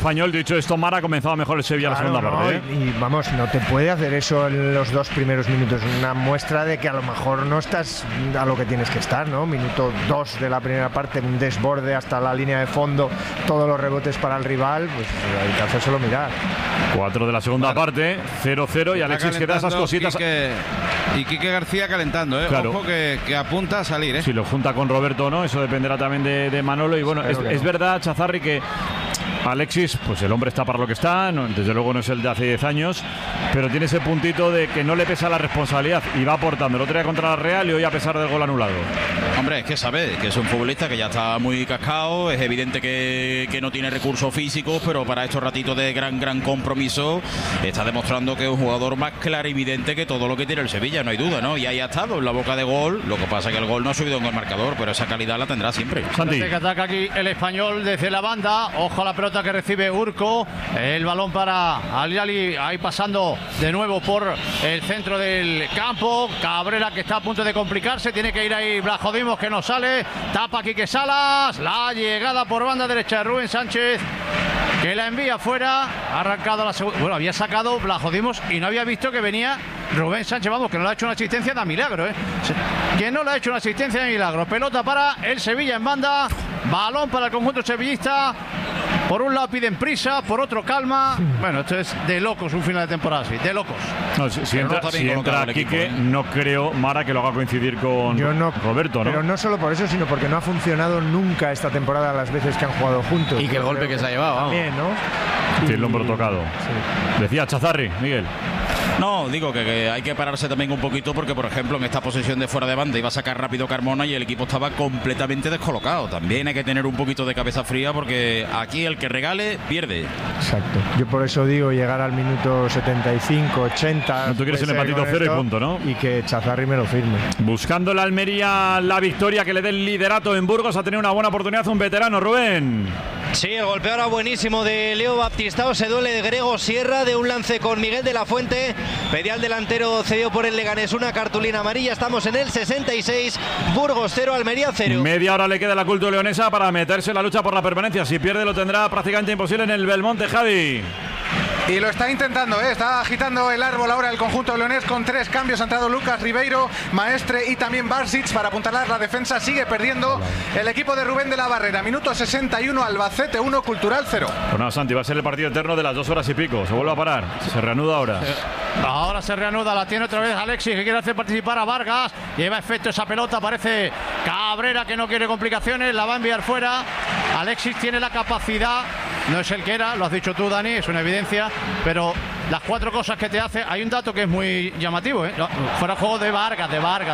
Español. Dicho esto, Mara ha comenzado mejor el Sevilla la segunda parte. Y vamos, no te puede hacer eso en los 2 primeros minutos. Una muestra de que a lo mejor no estás a lo que tienes que estar, ¿no? Minuto 2 de la primera parte, un desborde hasta la línea de fondo, todos los rebotes para el rival, pues hay que hacérselo mirar. 4 de la segunda parte, 0-0 y Alexis que da esas cositas. Y Quique García calentando, Claro. Ojo que apunta a salir, Si lo junta con Roberto o no, eso dependerá también de Manolo. Y bueno, es verdad, Chazarri, que Alexis, pues el hombre está para lo que está, desde luego no es el de hace 10 años, pero tiene ese puntito de que no le pesa la responsabilidad y va aportando. El otro día contra la Real y hoy a pesar del gol anulado. Hombre, es que sabe que es un futbolista que ya está muy cascado, es evidente que no tiene recursos físicos, pero para estos ratitos de gran compromiso está demostrando que es un jugador más clarividente que todo lo que tiene el Sevilla, no hay duda, ¿no? Y ahí ha estado en la boca de gol, lo que pasa es que el gol no ha subido en el marcador, pero esa calidad la tendrá siempre. Santi. Que ataca aquí el Español desde la banda, ojo a la pelota que recibe Urco, el balón para Ali, ahí pasando de nuevo por el centro del campo, Cabrera que está a punto de complicarse, tiene que ir ahí Blajodimos que no sale, tapa Quique Salas, la llegada por banda derecha de Rubén Sánchez, que la envía fuera, ha arrancado la segunda, bueno, había sacado Blajodimos y no había visto que venía Rubén Sánchez, vamos, que no le ha hecho una asistencia de milagro, que no le ha hecho una asistencia de milagro. Pelota para el Sevilla en banda, balón para el conjunto sevillista. Por un lado piden prisa, por otro calma. Bueno, esto es de locos un final de temporada así, de locos. No, si entra Quique, no creo, Mara, que lo haga coincidir con Roberto, ¿no? Pero no solo por eso, sino porque no ha funcionado nunca esta temporada las veces que han jugado juntos. Y que el golpe que se ha llevado, vamos. También, ¿no? Tiene el hombro tocado. Sí. Decía Chazarri, Miguel. No, digo que hay que pararse también un poquito porque, por ejemplo, en esta posición de fuera de banda iba a sacar rápido Carmona y el equipo estaba completamente descolocado. También hay que tener un poquito de cabeza fría porque aquí el que regale pierde. Exacto. Yo por eso digo llegar al minuto 75, 80. No, tú quieres el empatito 0 y punto, ¿no? Y que Chazarri me lo firme. Buscando la Almería la victoria que le dé el liderato en Burgos, ha tenido una buena oportunidad un veterano, Rubén. Sí, el golpeo ahora buenísimo de Leo Baptistao, se duele de Grego Sierra de un lance con Miguel de la Fuente, pedía al delantero cedido por el Leganés una cartulina amarilla. Estamos en el 66, Burgos 0, Almería 0. Media hora le queda la culto leonesa para meterse en la lucha por la permanencia. Si pierde lo tendrá prácticamente imposible en el Belmonte, Javi. Y lo está intentando, está agitando el árbol ahora el conjunto leonés con 3 cambios. Ha entrado Lucas Ribeiro, Maestre y también Barsic para apuntalar la defensa. Sigue perdiendo el equipo de Rubén de la Barrera. Minuto 61, Albacete 1, Cultural 0. Pues nada, Santi, va a ser el partido eterno de las 2 horas y pico. Se vuelve a parar, se reanuda ahora. Ahora se reanuda, la tiene otra vez Alexis, que quiere hacer participar a Vargas. Lleva efecto esa pelota, parece Cabrera que no quiere complicaciones, la va a enviar fuera. Alexis tiene la capacidad, no es el que era, lo has dicho tú, Dani, es una evidencia, pero las 4 cosas que te hace, hay un dato que es muy llamativo, fuera de juego de Vargas.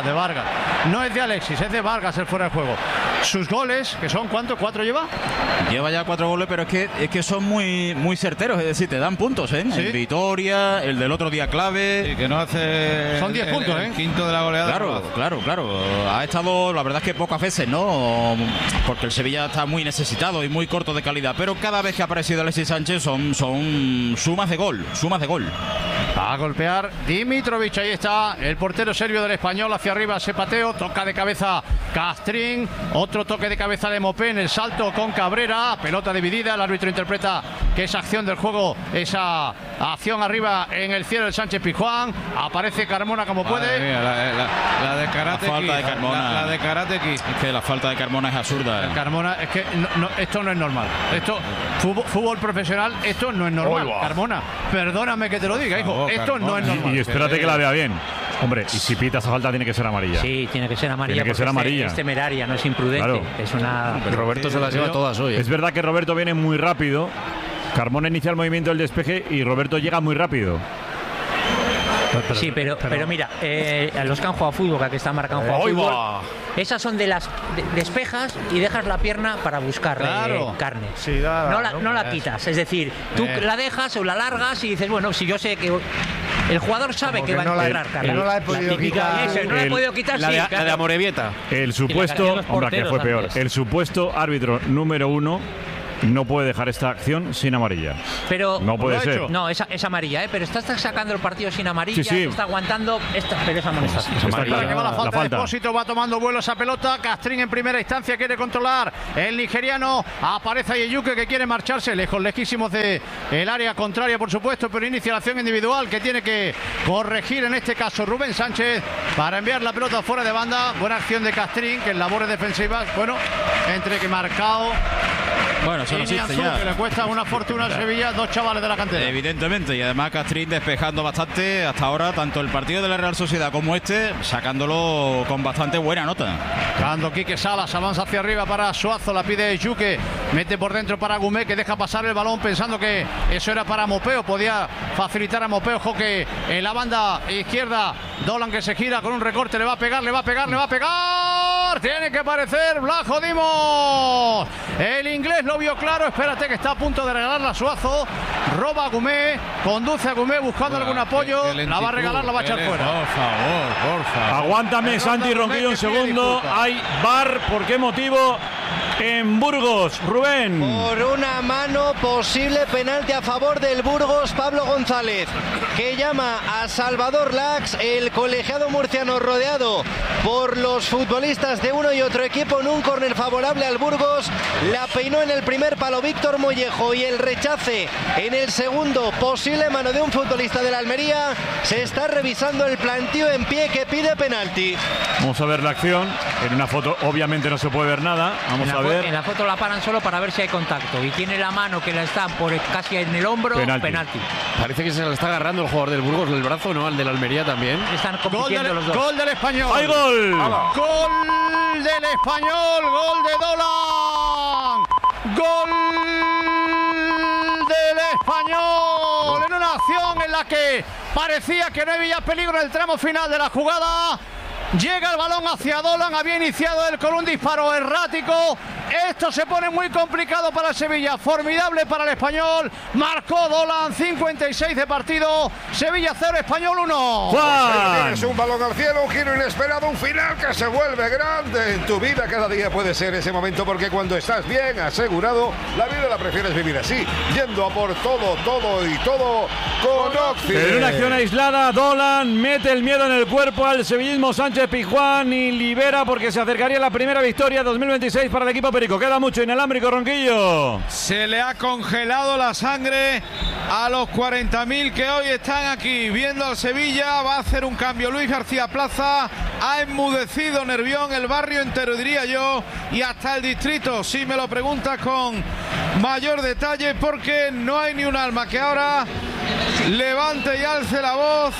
No es de Alexis, es de Vargas el fuera de juego. Sus goles, que son ¿cuántos? ¿4 lleva? Lleva ya 4 goles, pero es que son muy certeros, es decir, te dan puntos, ¿eh? ¿Sí? En Vitoria, el del otro día clave. Sí, que no hace. Son 10 puntos, el quinto de la goleada. Claro. Ha estado, la verdad es que pocas veces, ¿no? Porque el Sevilla está muy necesitado y muy corto de calidad, pero cada vez que ha aparecido Alexis Sánchez son sumas de gol. Va a golpear Dimitrovic, ahí está el portero serbio del Español, hacia arriba ese pateo, toca de cabeza Castrín, otro toque de cabeza de Mopé en el salto con Cabrera, pelota dividida, el árbitro interpreta que esa acción del juego, esa acción arriba en el cielo del Sánchez Pizjuán, aparece Carmona como puede. Mía, la de Karate La falta de Carmona. La de Karate Kid. Es que la falta de Carmona es absurda. Carmona, es que esto no es normal. Esto, fútbol profesional, esto no es normal. Carmona, perdóname que te lo diga, hijo, esto Carmona. no es normal. Y espérate que la vea bien. Hombre, y si pita esa falta tiene que ser amarilla. Sí, tiene que ser amarilla. Tiene que ser amarilla. Es temeraria, no es imprudente. Claro. Es una. Roberto se las lleva todas hoy. Es verdad que Roberto viene muy rápido. Carmona inicia el movimiento del despeje y Roberto llega muy rápido. Sí, pero mira, a los que han jugado fútbol, que aquí están marcando fútbol, esas son de las despejas y dejas la pierna para buscar carne. Sí, no la quitas, es decir, tú la dejas o la largas y dices, bueno, si yo sé que el jugador sabe que va a encontrar carne. No la he podido quitar. Eso, no la he podido quitar, La sí. de Amorebieta. El supuesto, hombre, que fue peor. El supuesto árbitro número 1 no puede dejar esta acción sin amarilla. Pero no puede ser. No, es amarilla, pero está sacando el partido sin amarilla, sí. está aguantando, pero es amonestación. Para que va la falta de Expósito, va tomando vuelo esa pelota. Castrín en primera instancia quiere controlar el nigeriano. Aparece Ayeyuke que quiere marcharse lejísimos de el área contraria, por supuesto, pero inicia la acción individual que tiene que corregir en este caso Rubén Sánchez para enviar la pelota fuera de banda. Buena acción de Castrín, que en labores defensivas, bueno, entre que marcado. Bueno, eso no existe ya. Que le cuesta una fortuna al Sevilla, dos chavales de la cantera. Evidentemente, y además Castrín despejando bastante hasta ahora, tanto el partido de la Real Sociedad como este, sacándolo con bastante buena nota. Cuando Quique Salas avanza hacia arriba para Suazo, la pide Yuque, mete por dentro para Gumé, que deja pasar el balón pensando que eso era para Mopeo, podía facilitar a Mopeo. Joque en la banda izquierda, Dolan que se gira con un recorte, le va a pegar, tiene que aparecer Blajo Dimos, el inglés lo vio claro, espérate que está a punto de regalarla a Suazo, roba a Gumé, conduce a Gumé buscando algún apoyo, la va a regalar, la va a echar fuera. Por favor. Aguántame, Santi Ronquillo, un segundo. Hay VAR, ¿por qué motivo? En Burgos, Rubén. Por una mano, posible penalti a favor del Burgos. Pablo González, que llama a Salvador Lax, el colegiado murciano rodeado por los futbolistas de uno y otro equipo en un córner favorable al Burgos. La peinó en el primer palo Víctor Mollejo y el rechace en el segundo, posible mano de un futbolista de la Almería. Se está revisando el plantío en pie que pide penalti. Vamos a ver la acción. En una foto obviamente no se puede ver nada. Vamos a ver. En la foto la paran solo para ver si hay contacto y tiene la mano que la está por casi en el hombro, penalti. Parece que se le está agarrando el jugador del Burgos del brazo, ¿no? Al del Almería también. Están compitiendo los dos. Gol del Español. ¡Hay gol! Gol del Español, gol de Dolan. Gol del Español en una acción en la que parecía que no había peligro en el tramo final de la jugada. Llega el balón hacia Dolan, había iniciado él con un disparo errático. Esto se pone muy complicado para el Sevilla, formidable para el Español. Marcó Dolan, 56 de partido. Sevilla 0, Español 1. Juan. Tienes un balón al cielo, un giro inesperado, un final que se vuelve grande en tu vida. Cada día puede ser ese momento, porque cuando estás bien asegurado, la vida la prefieres vivir así, yendo a por todo con Oxide. En una acción aislada, Dolan mete el miedo en el cuerpo al sevillismo Sánchez Pizjuán y libera, porque se acercaría la primera victoria 2026 para el equipo perico. Queda mucho inalámbrico, Ronquillo. Se le ha congelado la sangre a los 40.000 que hoy están aquí viendo al Sevilla. Va a hacer un cambio Luis García Plaza. Ha enmudecido Nervión, el barrio entero, diría yo, y hasta el distrito, si me lo preguntas con mayor detalle, porque no hay ni un alma que ahora levante y alce la voz.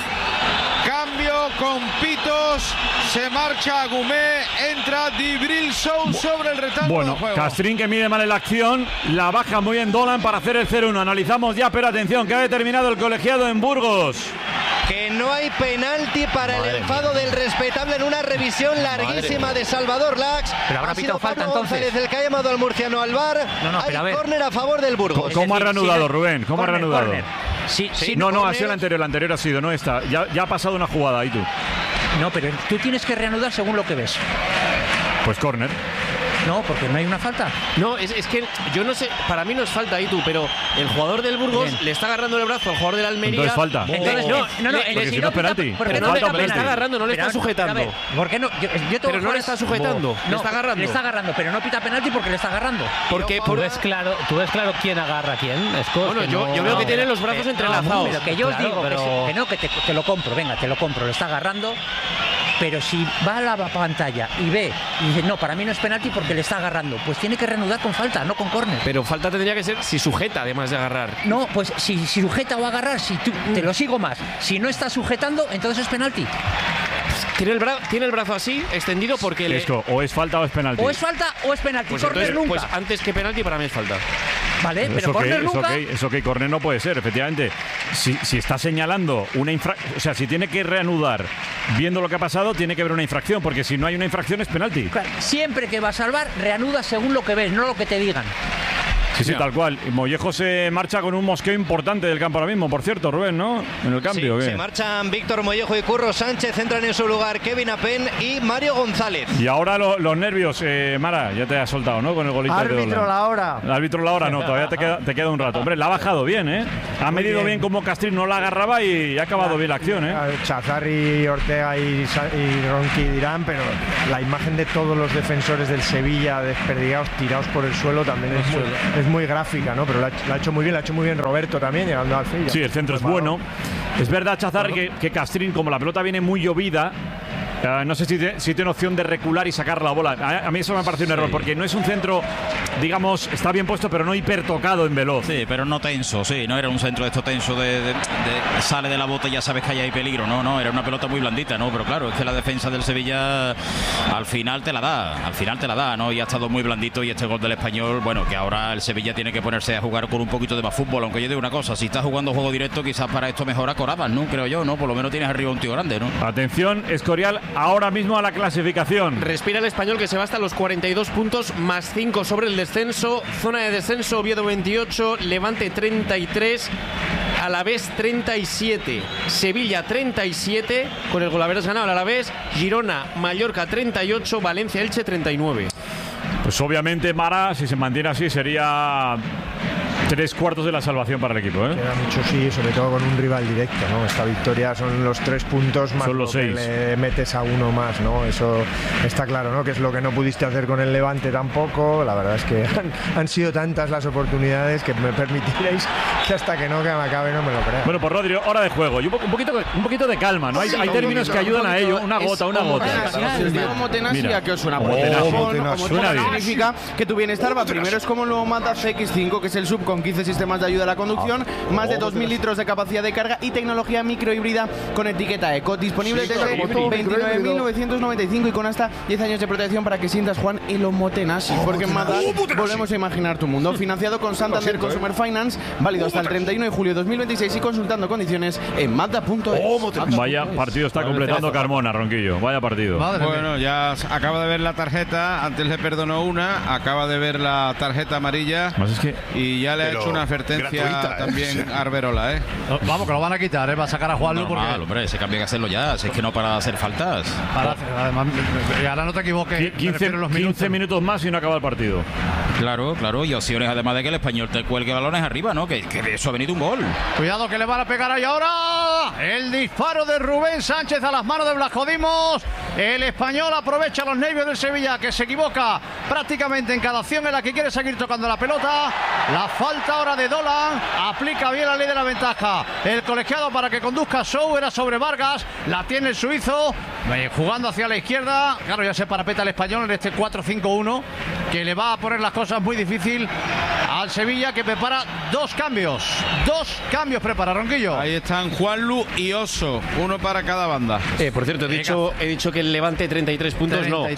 Cambio con pitos, se marcha Gumé, entra Dibril Sow sobre el rectángulo del juego. Castrín, que mide mal en la acción, la baja muy bien Dolan para hacer el 0-1. Analizamos ya, pero atención, que ha determinado el colegiado en Burgos. Que no hay penalti para el enfado del respetable en una revisión larguísima de Salvador Lax. Pero habrá pitado falta entonces. González, el que ha llamado al murciano al VAR. Hay córner a favor del Burgos. ¿Cómo ha reanudado, Rubén? ¿Cómo ha reanudado? Sí, no, ha sido el anterior ha sido, no esta. Ya ha pasado una jugada ahí tú. No, pero tú tienes que reanudar según lo que ves. Pues córner. No, porque no hay una falta. No, es que yo no sé, para mí no es falta ahí tú, pero el jugador del Burgos le está agarrando el brazo al jugador del Almería. Entonces falta. Entonces, porque si no es penalti. Pero no le está agarrando, no le está sujetando. ¿Por qué no? Pero no le está sujetando, le está agarrando. Le está agarrando, pero no pita penalti porque le está agarrando. Porque tú ves claro quién agarra a quién. Bueno, yo veo que tienen los brazos entrelazados. Pero que yo os digo que te lo compro, venga, te lo compro, le está agarrando. Pero si va a la pantalla y ve y dice, no, para mí no es penalti porque le está agarrando, pues tiene que reanudar con falta, no con córner. Pero falta tendría que ser si sujeta, además de agarrar. No, pues si sujeta o agarrar, si tú, te lo sigo más. Si no está sujetando, entonces es penalti. Tiene el brazo así, extendido, porque o es falta o es penalti. O es falta o es penalti, pues córner nunca. Pues antes que penalti para mí es falta. Vale, pero córner nunca. Eso que córner no puede ser, efectivamente. Si está señalando una infracción, o sea, si tiene que reanudar viendo lo que ha pasado, tiene que haber una infracción, porque si no hay una infracción es penalti. Claro, siempre que va a salvar, reanuda según lo que ves, no lo que te digan. Sí, tal cual. Y Mollejo se marcha con un mosqueo importante del campo ahora mismo, por cierto, Rubén, ¿no? En el cambio. Sí, se marchan Víctor Mollejo y Curro Sánchez, entran en su lugar Kevin Apen y Mario González. Y ahora los nervios, Mara, ya te has soltado, ¿no? Con el golito. Árbitro la hora. Árbitro la hora, no, todavía te queda un rato. Hombre, la ha bajado bien, ¿eh? Ha medido bien cómo Castrín no la agarraba y ha acabado bien la acción, ¿eh? Chazarri, Ortega y Ronqui dirán, pero la imagen de todos los defensores del Sevilla desperdigados, tirados por el suelo, también es muy gráfica, ¿no? Pero la ha hecho muy bien Roberto también, llegando al Sevilla. Sí, el centro es bueno. Es verdad, Chazarri, que Castrín, como la pelota viene muy llovida, no sé si tiene opción de recular y sacar la bola. A mí eso me parece un error, porque no es un centro, digamos, está bien puesto, pero no hipertocado en veloz. Sí, pero no tenso, sí, no era un centro de esto tenso de sale de la bota y ya sabes que ahí hay peligro, no, era una pelota muy blandita, ¿no? Pero claro, es que la defensa del Sevilla al final te la da, ¿no? Y ha estado muy blandito, y este gol del Español, bueno, que ahora el Sevilla tiene que ponerse a jugar con un poquito de más fútbol, aunque yo digo una cosa, si estás jugando juego directo, quizás para esto mejora Corabas, ¿no? Creo yo, ¿no? Por lo menos tienes arriba un tío grande, ¿no? Atención, Escorial, ahora mismo a la clasificación. Respira el Español, que se va hasta los 42 puntos más 5 sobre el descenso. Zona de descenso, Oviedo 28, Levante 33, Alavés 37, Sevilla 37, con el golaveras ganado el Alavés, Girona, Mallorca 38, Valencia, Elche 39. Pues obviamente, Mara, si se mantiene así, sería 3/4 de la salvación para el equipo, ¿eh? Queda mucho, sí, sobre todo con un rival directo, ¿no? Esta victoria son los 3 puntos más, son los 6. Le metes a uno más, ¿no? Eso está claro, ¿no? Que es lo que no pudiste hacer con el Levante tampoco. La verdad es que han sido tantas las oportunidades que me permitiréis que hasta que no me acabe no me lo creo. Bueno, pues Rodrigo, hora de juego y un poquito de calma, ¿no? Hay términos que ayudan a ello. Una gota. Mira, que os suena. Significa que tu bienestar va primero. Es como lo Mazda CX-5, que es el sub con 15 sistemas de ayuda a la conducción, más de 2.000 litros de capacidad de carga y tecnología microhíbrida con etiqueta Eco. Disponible desde 29.995 y con hasta 10 años de protección para que sientas, Juan, el Omotenasi. Porque en Mazda volvemos a imaginar tu mundo. Financiado con Santander Consumer Finance, válido hasta el 31 de julio de 2026 y consultando condiciones en Mazda.es. Vaya partido está completando Carmona, Ronquillo. Vaya partido. Bueno, ya acaba de ver la tarjeta, antes le perdonó una, acaba de ver la tarjeta amarilla y ya le ha hecho una advertencia también Arberola, ¿eh? Vamos, que lo van a quitar, ¿eh? Va a sacar a Juanlu porque... hombre, ese cambio hay que hacerlo ya, si es que no para hacer faltas. Además, y ahora no te equivoques. 15 minutos más y no acaba el partido. Claro, y opciones además de que el Español te cuelgue balones arriba, ¿no? Que de eso ha venido un gol. Cuidado que le van a pegar ahí ahora. El disparo de Rubén Sánchez a las manos de Blasco Dimos. El Español aprovecha los nervios del Sevilla, que se equivoca prácticamente en cada acción en la que quiere seguir tocando la pelota. La falta ahora de Dolan, aplica bien la ley de la ventaja. El colegiado para que conduzca Sou, era sobre Vargas, la tiene el suizo, jugando hacia la izquierda. Claro, ya se parapeta el Español en este 4-5-1, que le va a poner las cosas muy difícil al Sevilla, que prepara dos cambios prepara Ronquillo. Ahí están Juanlu y Oso, uno para cada banda. Por cierto, he dicho que el Levante 33 puntos,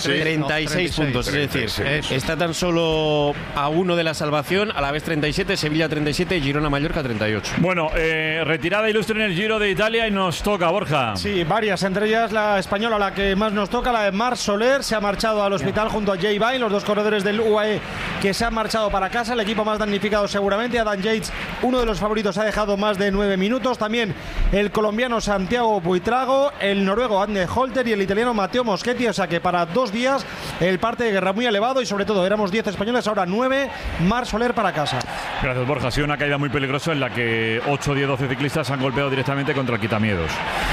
36 puntos, es decir, está tan solo a uno de la salvación, a la vez 37, Sevilla 37, Girona Mallorca 38. Bueno, retirada ilustre en el Giro de Italia y nos toca, Borja. Sí, varias, entre ellas la española, la que más nos toca, la de Marc Soler, se ha marchado al hospital junto a Jay Vine, los dos corredores del UAE que se han marchado para casa, el equipo más damnificado seguramente. Adam Yates, uno de los favoritos, ha dejado más de 9 minutos, también el colombiano Santiago Buitrago, el noruego Anne Holter y el italiano Matteo Moschetti, o sea que para 2 días el parte de guerra muy elevado y sobre todo éramos 10 españoles, ahora 9, Marc Soler para casa. Gracias, Borja. Ha sido una caída muy peligrosa en la que 8, 10, 12 ciclistas han golpeado directamente contra el quitamiedos.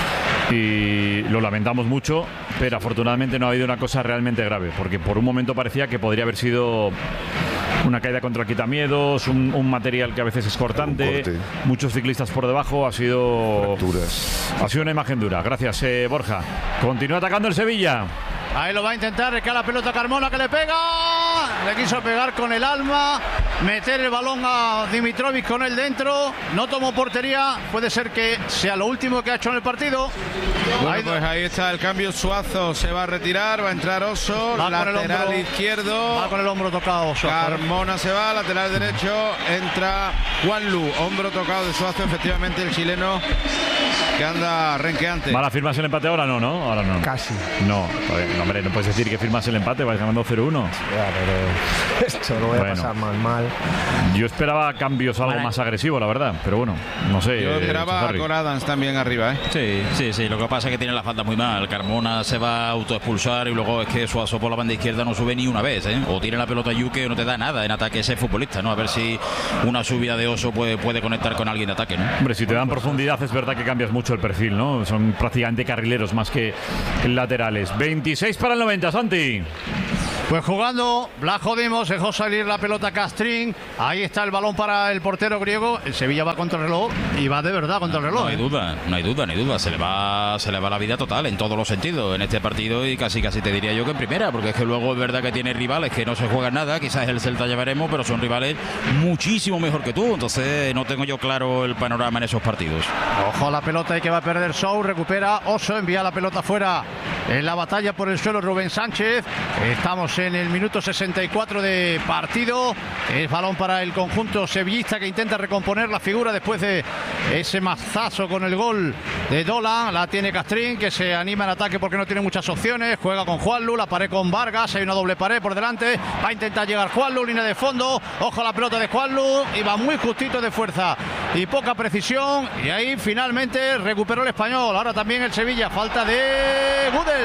Y lo lamentamos mucho, pero afortunadamente no ha habido una cosa realmente grave, porque por un momento parecía que podría haber sido una caída contra el quitamiedos, un material que a veces es cortante, muchos ciclistas por debajo, ha sido una imagen dura. Gracias, Borja. Continúa atacando el Sevilla. Ahí lo va a intentar, que a la pelota Carmona, que le pega. Le quiso pegar con el alma, meter el balón a Dimitrovic con él dentro. No tomó portería, puede ser que sea lo último que ha hecho en el partido. Bueno, pues ahí está el cambio. Suazo se va a retirar, va a entrar Oso, lateral izquierdo. Va con el hombro tocado Suazo. Carmona se va, lateral derecho, entra Juanlu, hombro tocado de Suazo, efectivamente el chileno que anda renqueante. ¿Vale, firmas el empate ahora? No, ¿no? Ahora no. Casi. No, hombre, no puedes decir que firmas el empate, vais ganando 0-1. Ya, pero esto lo voy a pasar mal. Yo esperaba cambios algo más agresivos, la verdad, pero bueno, no sé. Yo esperaba a Coradans también arriba, ¿eh? Sí, lo que pasa es que tiene la falta muy mal. Carmona se va a autoexpulsar y luego es que Suazo por la banda izquierda no sube ni una vez, ¿eh? O tiene la pelota Yuque o no te da nada en ataque ese futbolista, ¿no? A ver si una subida de Oso puede conectar con alguien de ataque, ¿no? Hombre, si te dan profundidad es verdad que cambias mucho el perfil, ¿no? Son prácticamente carrileros más que laterales. 26 para el 90, Santi. Pues jugando, Blajo Dimos dejó salir la pelota Castrín. Ahí está el balón para el portero griego. El Sevilla va contra el reloj y va de verdad contra el reloj. No hay duda. Se le va la vida total en todos los sentidos en este partido y casi te diría yo que en primera, porque es que luego es verdad que tiene rivales que no se juegan nada. Quizás el Celta ya veremos, pero son rivales muchísimo mejor que tú. Entonces no tengo yo claro el panorama en esos partidos. Ojo a la pelota y que va a perder Sou. Recupera Oso, envía la pelota fuera. En la batalla por el suelo Rubén Sánchez. Estamos en el minuto 64 de partido. Es balón para el conjunto sevillista que intenta recomponer la figura después de ese mazazo con el gol de Dolan. La tiene Castrín, que se anima en ataque porque no tiene muchas opciones. Juega con Juanlu, la pared con Vargas. Hay una doble pared por delante. Va a intentar llegar Juanlu, línea de fondo. Ojo a la pelota de Juanlu. Y va muy justito de fuerza y poca precisión. Y ahí finalmente recuperó el Español. Ahora también el Sevilla. Falta de Gudel.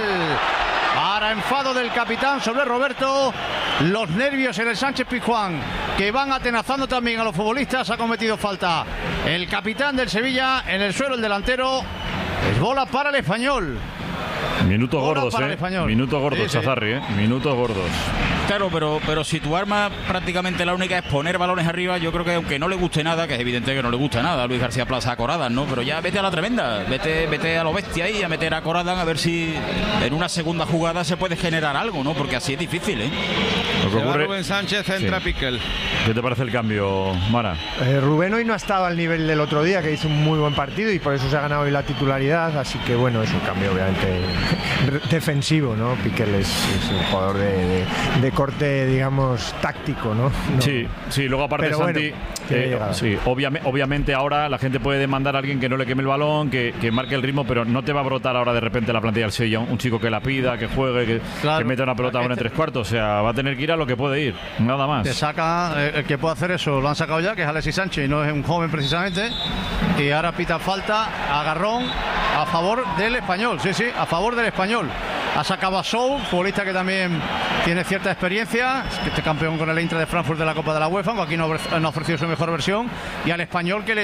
Para enfado del capitán sobre Roberto. Los nervios en el Sánchez Pizjuán, que van atenazando también a los futbolistas. Ha cometido falta el capitán del Sevilla. En el suelo el delantero. Es bola para el Español. Minutos gordos, Minutos gordos, Chazarri, Minutos gordos. Claro, pero si tu arma prácticamente la única es poner balones arriba, yo creo que aunque no le guste nada, que es evidente que no le gusta nada a Luis García Plaza a Coradan, ¿no? Pero ya vete a la tremenda, vete a lo bestia ahí, a meter a Coradan, a ver si en una segunda jugada se puede generar algo, ¿no? Porque así es difícil, ¿eh? Lo que ocurre... Rubén Sánchez, entra Piquel. ¿Qué te parece el cambio, Mara? Rubén hoy no ha estado al nivel del otro día, que hizo un muy buen partido y por eso se ha ganado hoy la titularidad, así que bueno, es un cambio obviamente defensivo, ¿no? Piquel es un jugador de corte, digamos, táctico, ¿no? Sí, luego aparte Santi, obviamente ahora la gente puede demandar a alguien que no le queme el balón, que marque el ritmo, pero no te va a brotar ahora de repente la plantilla del Sevilla un chico que la pida, que juegue, que meta una pelota buena en tres cuartos, o sea, va a tener que ir a lo que puede ir, nada más. Te saca, el que puede hacer eso, lo han sacado ya, que es Alexis Sánchez, y no es un joven precisamente, y ahora pita falta, agarrón a favor del Español, sí, a favor del Español. Ha sacado a Sou, futbolista que también tiene cierta experiencia, este campeón con el Eintracht de Frankfurt de la Copa de la UEFA, aunque aquí no ha ofrecido su mejor versión, y al Español que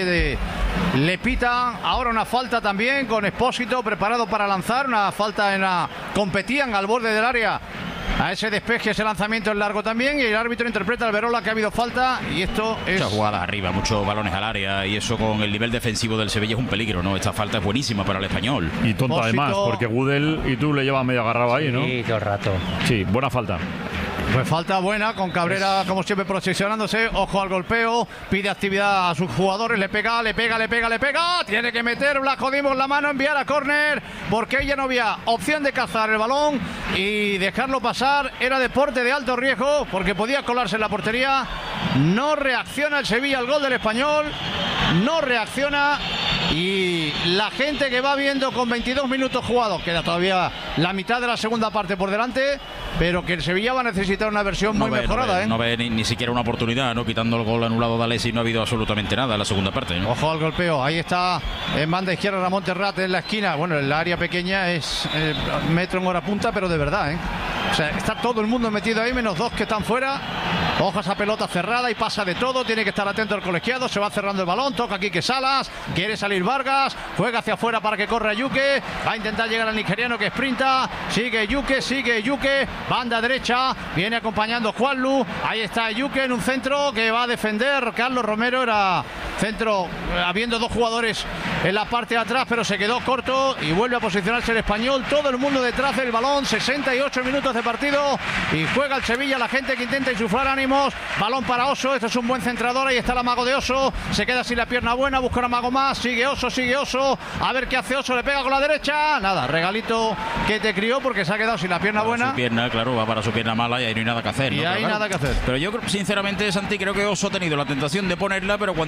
le pita ahora una falta también con Expósito preparado para lanzar, una falta competían al borde del área. A ese despeje, ese lanzamiento es largo también, y el árbitro interpreta al Verola que ha habido falta, y esto es... Muchas jugadas arriba, muchos balones al área, y eso con el nivel defensivo del Sevilla es un peligro, ¿no? Esta falta es buenísima para el Español. Y tonta además, porque Gudel y tú le llevas medio agarrado ahí, ¿no? Sí, todo el rato. Sí, buena falta. Pues falta buena, con Cabrera como siempre posicionándose, ojo al golpeo, pide actividad a sus jugadores, le pega, tiene que meter Blajo Dimos la mano, enviar a córner, porque ella no había opción de cazar el balón y dejarlo pasar, era deporte de alto riesgo, porque podía colarse en la portería. No reacciona el Sevilla al gol del Español, no reacciona, y la gente que va viendo con 22 minutos jugados, queda todavía la mitad de la segunda parte por delante, pero que el Sevilla va a necesitar una versión muy mejorada. No ve ni siquiera una oportunidad, ¿no? Quitando el gol anulado de Alessi no ha habido absolutamente nada en la segunda parte, ¿no? Ojo al golpeo, ahí está en banda izquierda Ramón Terrat en la esquina. Bueno, el área pequeña es metro en hora punta, pero de verdad, ¿eh? O sea, está todo el mundo metido ahí, menos dos que están fuera. Ojo a esa pelota cerrada y pasa de todo. Tiene que estar atento el colegiado. Se va cerrando el balón. Toca Quique Salas. Quiere salir Vargas. Juega hacia afuera para que corra Yuque. Va a intentar llegar al nigeriano que sprinta. Sigue Yuque. Banda derecha. Viene acompañando Juanlu. Ahí está Yuque en un centro que va a defender Carlos Romero. Era centro habiendo dos jugadores en la parte de atrás, pero se quedó corto y vuelve a posicionarse el Español. Todo el mundo detrás del balón. 68 minutos de partido y juega el Sevilla. La gente que intenta insuflar ánimos. Balón para Oso. Este es un buen centrador. Ahí está el amago de Oso. Se queda sin la pierna buena. Busca un amago más. Sigue Oso. A ver qué hace Oso. Le pega con la derecha. Nada. Regalito que te crió porque se ha quedado sin la pierna buena. Su pierna, claro, va para su pierna mala y ahí no hay nada que hacer. Y ahí nada que hacer. Pero yo sinceramente, Santi, creo que Oso ha tenido la tentación de ponerla, pero cuando ha mirado al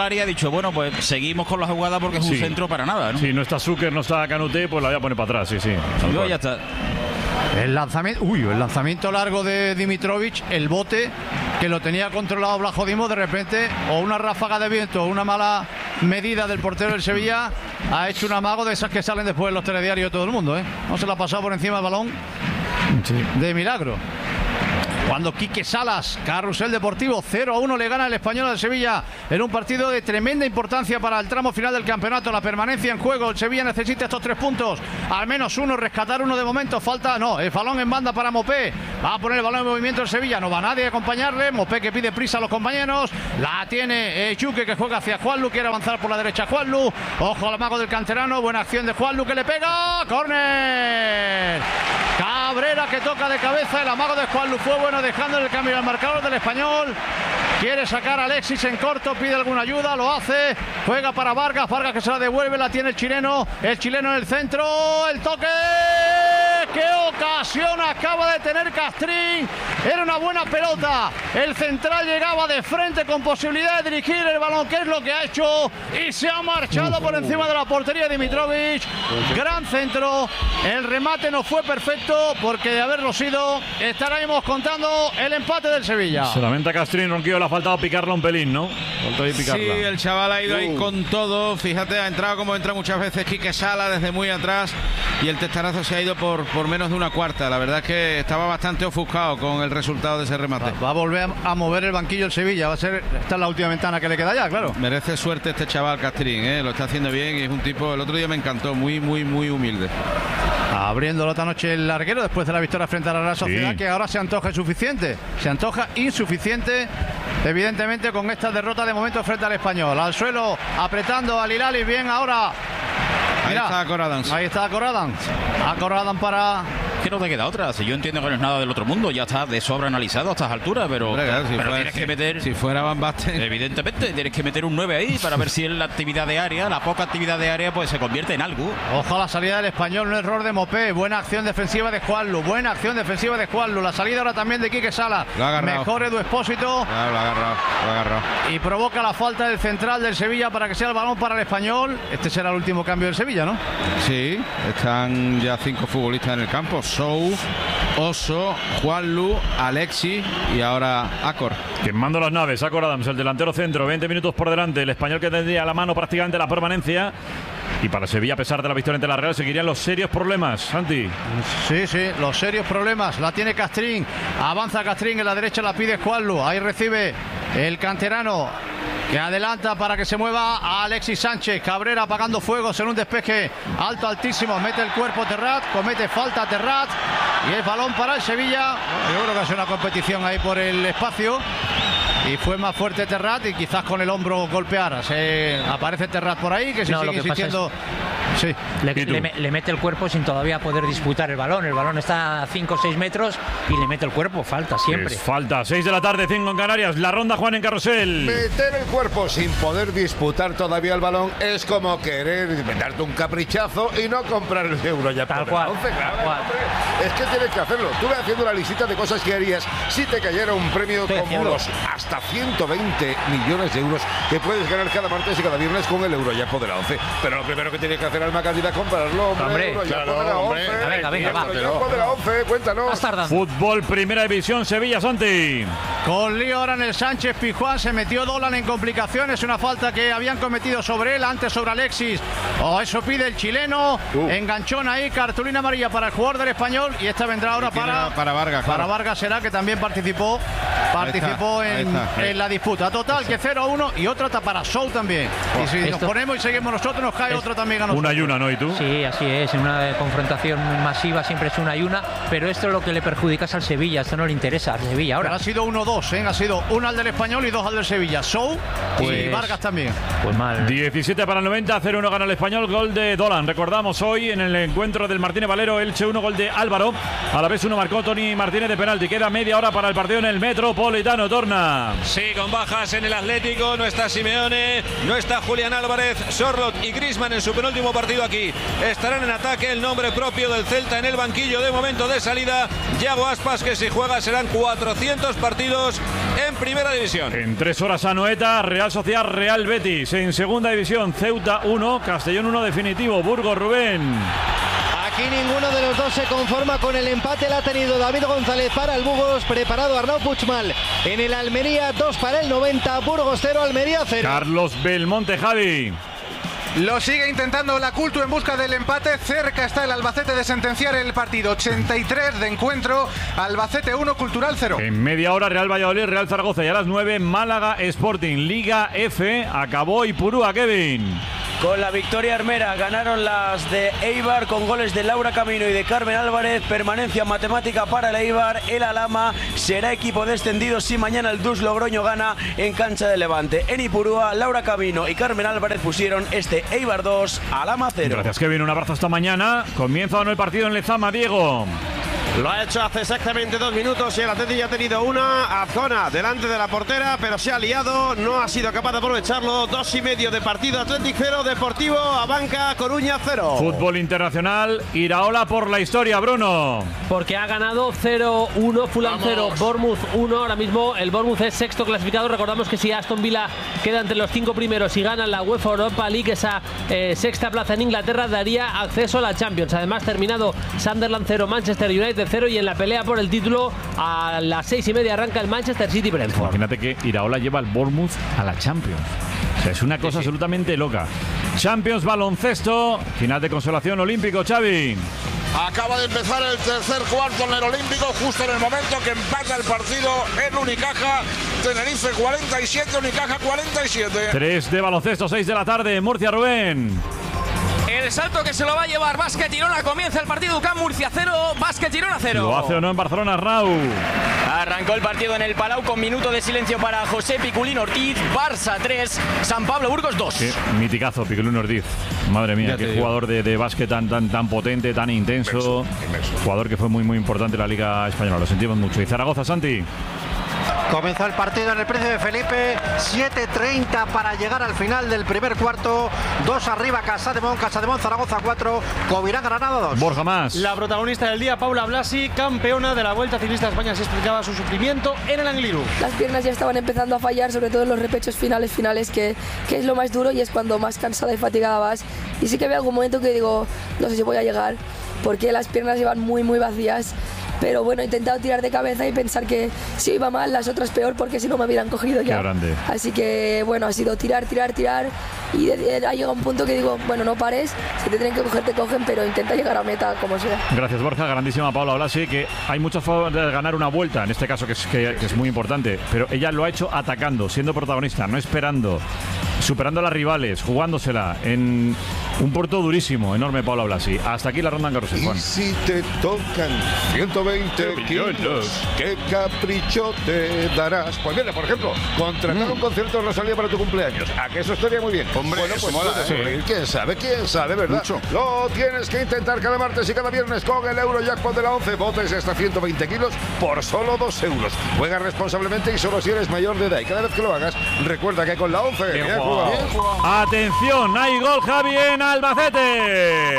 área, ha dicho, bueno, pues seguimos con la jugada porque es un centro para nada, ¿no? Sí, no está Zucker, no está Canuté, pues la voy a poner para atrás, sí. Ya está. El lanzamiento largo de Dimitrovic, el bote que lo tenía controlado Blajodimos, de repente, o una ráfaga de viento o una mala medida del portero del Sevilla, ha hecho un amago de esas que salen después en los telediarios de todo el mundo, ¿eh? No se la ha pasado por encima del balón de milagro. Cuando Quique Salas, Carrusel Deportivo, 0-1 le gana el Español al Sevilla en un partido de tremenda importancia para el tramo final del campeonato, la permanencia en juego. El Sevilla necesita estos 3 puntos, al menos uno, rescatar uno de momento. Falta, el balón en banda para Mopé, va a poner el balón en movimiento el Sevilla, no va nadie a acompañarle. Mopé que pide prisa a los compañeros, la tiene Chuque, que juega hacia Juanlu, quiere avanzar por la derecha Juanlu, ojo al mago del canterano, buena acción de Juanlu que le pega, córner. Cabrera que toca de cabeza, el amago de Juanlu fue bueno, dejando el cambio al marcador del Español. Quiere sacar a Alexis en corto, pide alguna ayuda, lo hace, juega para Vargas que se la devuelve, la tiene el chileno en el centro, el toque, qué ocasión acaba de tener Castrín, era una buena pelota, el central llegaba de frente con posibilidad de dirigir el balón, que es lo que ha hecho, y se ha marchado por encima de la portería de Dimitrovic. Gran centro, el remate no fue perfecto, porque de haberlo sido estaremos contando el empate del Sevilla. Se lamenta Castrín, Ronquillo, le ha faltado picarla un pelín, ¿no? Sí, el chaval ha ido ahí con todo, fíjate, ha entrado como entra muchas veces Quique Sala desde muy atrás, y el testarazo se ha ido por menos de una cuarta. La verdad es que estaba bastante ofuscado con el resultado de ese remate. Va a volver a mover el banquillo el Sevilla, esta es la última ventana que le queda ya, claro. Merece suerte este chaval Castrín, lo está haciendo bien, y es un tipo, el otro día me encantó, muy humilde. Abriéndolo esta noche el larguero después de la victoria frente a la Real Sociedad, que ahora se antoja insuficiente, evidentemente, con esta derrota de momento frente al Español. Al suelo, apretando al Hilali, bien ahora. Mira, ahí está Corradans para... Que no te queda otra, si yo entiendo que no es nada del otro mundo, ya está de sobra analizado a estas alturas, pero tienes que meter, si fuera Van Basten, evidentemente tienes que meter un 9 ahí para ver si en la actividad de área, la poca actividad de área, pues se convierte en algo. Ojo a la salida del Español, un error de Mopé, buena acción defensiva de Juanlu, la salida ahora también de Quique Sala, mejor Edu Expósito, lo ha agarrado y provoca la falta del central del Sevilla para que sea el balón para el Español. Este será el último cambio del Sevilla, ¿no? Sí, están ya 5 futbolistas en el campo: Sou, Oso, Juanlu, Alexis y ahora Acor. Quemando las naves, Acor Adams, el delantero centro, 20 minutos por delante, el Español que tendría a la mano prácticamente la permanencia. Y para Sevilla, a pesar de la victoria ante la Real, seguirían los serios problemas, Santi. Sí, los serios problemas. La tiene Castrín. Avanza Castrín, en la derecha la pide Juanlu. Ahí recibe el canterano, que adelanta para que se mueva a Alexis Sánchez. Cabrera apagando fuegos en un despeje alto, altísimo. Mete el cuerpo Terrat, comete falta Terrat. Y el balón para el Sevilla. Yo creo que ha sido una competición ahí por el espacio. Y fue más fuerte Terrat y quizás con el hombro golpeara. Aparece Terrat por ahí, que sigue insistiendo. Sí. Le mete el cuerpo sin todavía poder disputar el balón. El balón está a 5 o 6 metros y le mete el cuerpo. Falta siempre. Falta. 6 de la tarde, 5 en Canarias. La ronda, Juan, en Carrusel. Meter el cuerpo sin poder disputar todavía el balón es como querer darte un caprichazo y no comprar el euro ya. Tal cual. Es que tienes que hacerlo. Tuve haciendo la listita de cosas que harías si te cayera un premio como los hasta 120 millones de euros que puedes ganar cada martes y cada viernes con el Eurojackpot de la 11. Pero lo primero que tienes que hacer, Alma Cándida, es comprarlo, hombre. Eurojackpot de la 11. Venga, va. Eurojackpot de la 11, cuéntanos. Fútbol, Primera División, Sevilla, Santi. Con lío ahora en el Sánchez Pizjuán, se metió Dolan en complicaciones, una falta que habían cometido sobre él, antes sobre Alexis. Eso pide el chileno, enganchón ahí, cartulina amarilla para el jugador del Español, y esta vendrá ahora para Vargas. Para Vargas será, que también participó en la disputa. Total, que 0-1 y otra para Sou también. Y si nos ponemos y seguimos nosotros, nos cae otra también a nosotros. Una y una, ¿no? ¿Y tú? Sí, así es. En una confrontación masiva siempre es una y una, pero esto es lo que le perjudica al Sevilla. Esto no le interesa al Sevilla ahora. Pero ha sido 1-2, ha sido una al del Español y 2 al del Sevilla. Sou y Vargas también. Pues mal. 17 para el 90, 0-1 gana el Español, gol de Dolan. Recordamos hoy en el encuentro del Martínez Valero, Elche 1, gol de Álvaro. A la vez 1 marcó Toni Martínez de penalti. Queda media hora para el partido en el Metropolitano. Torna. Sí, con bajas en el Atlético. No está Simeone, no está Julián Álvarez, Sorloth y Griezmann en su penúltimo partido aquí. Estarán en ataque, el nombre propio del Celta en el banquillo de momento de salida, Yago Aspas, que si juega serán 400 partidos en Primera División. En 3 horas Anoeta, Real Sociedad, Real Betis. En Segunda División, Ceuta 1, Castellón 1 definitivo. Burgos, Rubén. Aquí ninguno de los dos se conforma con el empate. La ha tenido David González para el Burgos, preparado Arnau Puigmal en el Almería, 2 para el 90, Burgos 0, Almería 0. Carlos Belmonte, Javi. Lo sigue intentando la Cultu en busca del empate. Cerca está el Albacete de sentenciar el partido. 83 de encuentro. Albacete 1, Cultural 0. En media hora, Real Valladolid, Real Zaragoza. Y a las 9, Málaga Sporting. Liga F. Acabó Ipurúa, Kevin. Con la victoria armera ganaron las de Eibar con goles de Laura Camino y de Carmen Álvarez. Permanencia matemática para el Eibar. El Alhama será equipo descendido si mañana el Dus Logroño gana en cancha de Levante. En Ipurúa, Laura Camino y Carmen Álvarez pusieron este Eibar 2, Alhama 0. Gracias, Kevin. Un abrazo hasta mañana. Comienza o no el partido en Lezama, Diego. Lo ha hecho hace exactamente 2 minutos y el Atleti ya ha tenido una Azcona delante de la portera, pero se ha liado, no ha sido capaz de aprovecharlo. 2,5 de partido, Athletic 0, Deportivo Abanca, Coruña 0. Fútbol internacional, Iraola por la historia, Bruno. Porque ha ganado 0-1, Fulham 0, Bournemouth 1. Ahora mismo el Bournemouth es sexto clasificado. Recordamos que si Aston Villa queda entre los 5 primeros y gana la UEFA Europa League, esa sexta plaza en Inglaterra daría acceso a la Champions. Además, terminado Sunderland 0, Manchester United 0, y en la pelea por el título a las 6:30 arranca el Manchester City Brentford. Imagínate que Iraola lleva al Bournemouth a la Champions. O sea, es una cosa absolutamente loca. Champions, baloncesto, final de consolación olímpico, Xavi. Acaba de empezar el tercer cuarto en el Olímpico, justo en el momento que empata el partido en Unicaja. Tenerife 47, Unicaja 47. 3 de baloncesto, 6 de la tarde, Murcia, Rubén. El salto que se lo va a llevar Básquet Girona. Comienza el partido. UCAM Murcia 0, Básquet Girona 0. ¿Lo hace o no en Barcelona, Arnau? Arrancó el partido en el Palau con minuto de silencio para José Piculín Ortiz. Barça 3, San Pablo Burgos 2. Qué miticazo, Piculín Ortiz. Madre mía, qué jugador de básquet tan potente, tan intenso. Inmenso. Jugador que fue muy importante en la Liga Española. Lo sentimos mucho. ¿Y Zaragoza, Santi? Comenzó el partido en el Príncipe Felipe, 7:30 para llegar al final del primer cuarto. 2 arriba Casademón, Zaragoza 4, Covirán Granada 2. Borja más. La protagonista del día, Paula Blasi, campeona de la Vuelta Ciclista a España, se explicaba su sufrimiento en el Angliru. Las piernas ya estaban empezando a fallar, sobre todo en los repechos finales, que es lo más duro y es cuando más cansada y fatigada vas. Y sí que veo algún momento que digo, no sé si voy a llegar, porque las piernas llevan muy vacías. Pero bueno, he intentado tirar de cabeza y pensar que si iba mal, las otras peor, porque si no me hubieran cogido ya. Qué grande. Así que bueno, ha sido tirar. Y ha llegado un punto que digo, bueno, no pares, si te tienen que coger, te cogen, pero intenta llegar a meta como sea. Gracias, Borja. Grandísima Paula Blasi, que hay muchas formas de ganar una vuelta, en este caso que es muy importante, pero ella lo ha hecho atacando, siendo protagonista, no esperando, superando a las rivales, jugándosela en un puerto durísimo, enorme Paula Blasi. Hasta aquí la ronda en Carrusel, Juan. Y si te tocan 120 kilos, ¿qué capricho te darás? Pues mira, por ejemplo, contratar un concierto de Rosalía para tu cumpleaños. ¿A que eso estaría muy bien? Hombre, bueno, pues mola, ¿Quién sabe, verdad? Mucho. Lo tienes que intentar cada martes y cada viernes con el Eurojackpot de la 11. Botes hasta 120 kilos por solo 2 euros. Juega responsablemente y solo si eres mayor de edad. Y cada vez que lo hagas, recuerda que con la 11... Bien jugado. Atención, hay gol, Javi, en Albacete.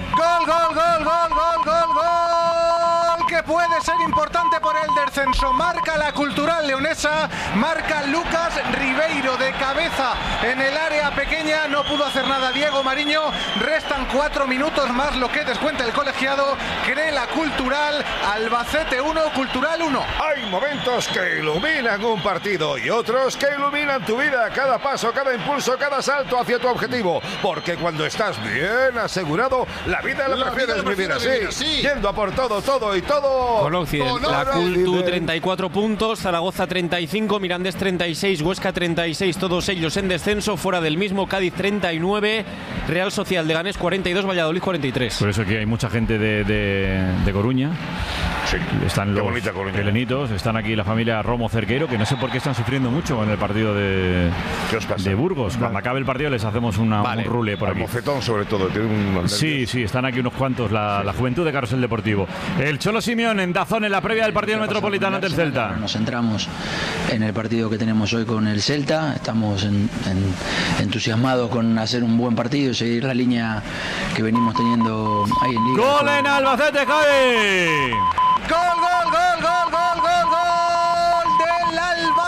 Gol, que puede ser importante por el descenso. Marca la Cultural leonesa, marca Lucas Ribeiro de cabeza en el área pequeña. No pudo hacer nada Diego Mariño. Restan 4 minutos más lo que descuenta el colegiado. Cree la Cultural. Albacete 1, Cultural 1. Hay momentos que iluminan un partido y otros que iluminan tu vida. Cada paso, cada impulso, cada salto hacia tu objetivo. Porque cuando estás bien asegurado, la vida la prefieres vivir así. Yendo a por todo y todo. Con Occident, la Cultu 34 puntos, Zaragoza 35, Mirandés 36, Huesca 36, todos ellos en descenso. Fuera del mismo, Cádiz 39, Real Social de Leganés 42, Valladolid 43. Por eso aquí hay mucha gente de Coruña. Sí, están los helenitos, están aquí la familia Romo Cerqueiro, que no sé por qué están sufriendo mucho en el partido de Burgos. Cuando acabe el partido les hacemos un rule por aquí. Mofetón sobre todo. Tiene un... Sí, están aquí unos cuantos, la juventud de Carrusel Deportivo. El Cholo Simeone en Dazón en la previa del partido metropolitano ante el Celta. Nos centramos en el partido que tenemos hoy con el Celta. Estamos entusiasmados con hacer un buen partido y seguir la línea que venimos teniendo ahí en Liga. ¡Gol en Albacete, Javi! Gol del Alba.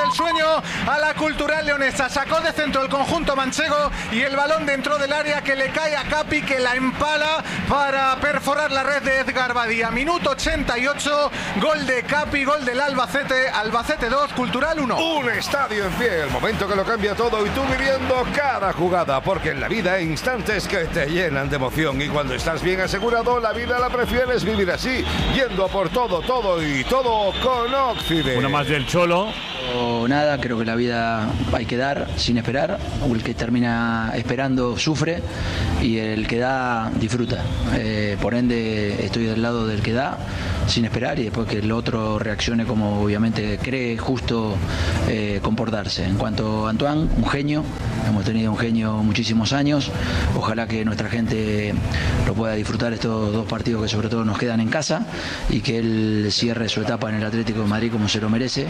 el sueño a la Cultural leonesa. Sacó de centro el conjunto manchego y el balón dentro del área que le cae a Capi, que la empala para perforar la red de Edgar Badía. Minuto 88, gol de Capi, gol del Albacete. Albacete 2, Cultural 1. Un estadio en pie, el momento que lo cambia todo y tú viviendo cada jugada, porque en la vida hay instantes que te llenan de emoción y cuando estás bien asegurado, la vida la prefieres vivir así, yendo por todo, todo y todo con Occident. Una más del Cholo. O nada, creo que la vida hay que dar sin esperar. El que termina esperando sufre y el que da disfruta. Por ende, estoy del lado del que da sin esperar y después que el otro reaccione como obviamente cree justo comportarse. En cuanto a Antoine, un genio. Hemos tenido un genio muchísimos años. Ojalá que nuestra gente lo pueda disfrutar estos 2 partidos que sobre todo nos quedan en casa y que él cierre su etapa en el Atlético de Madrid como se lo merece,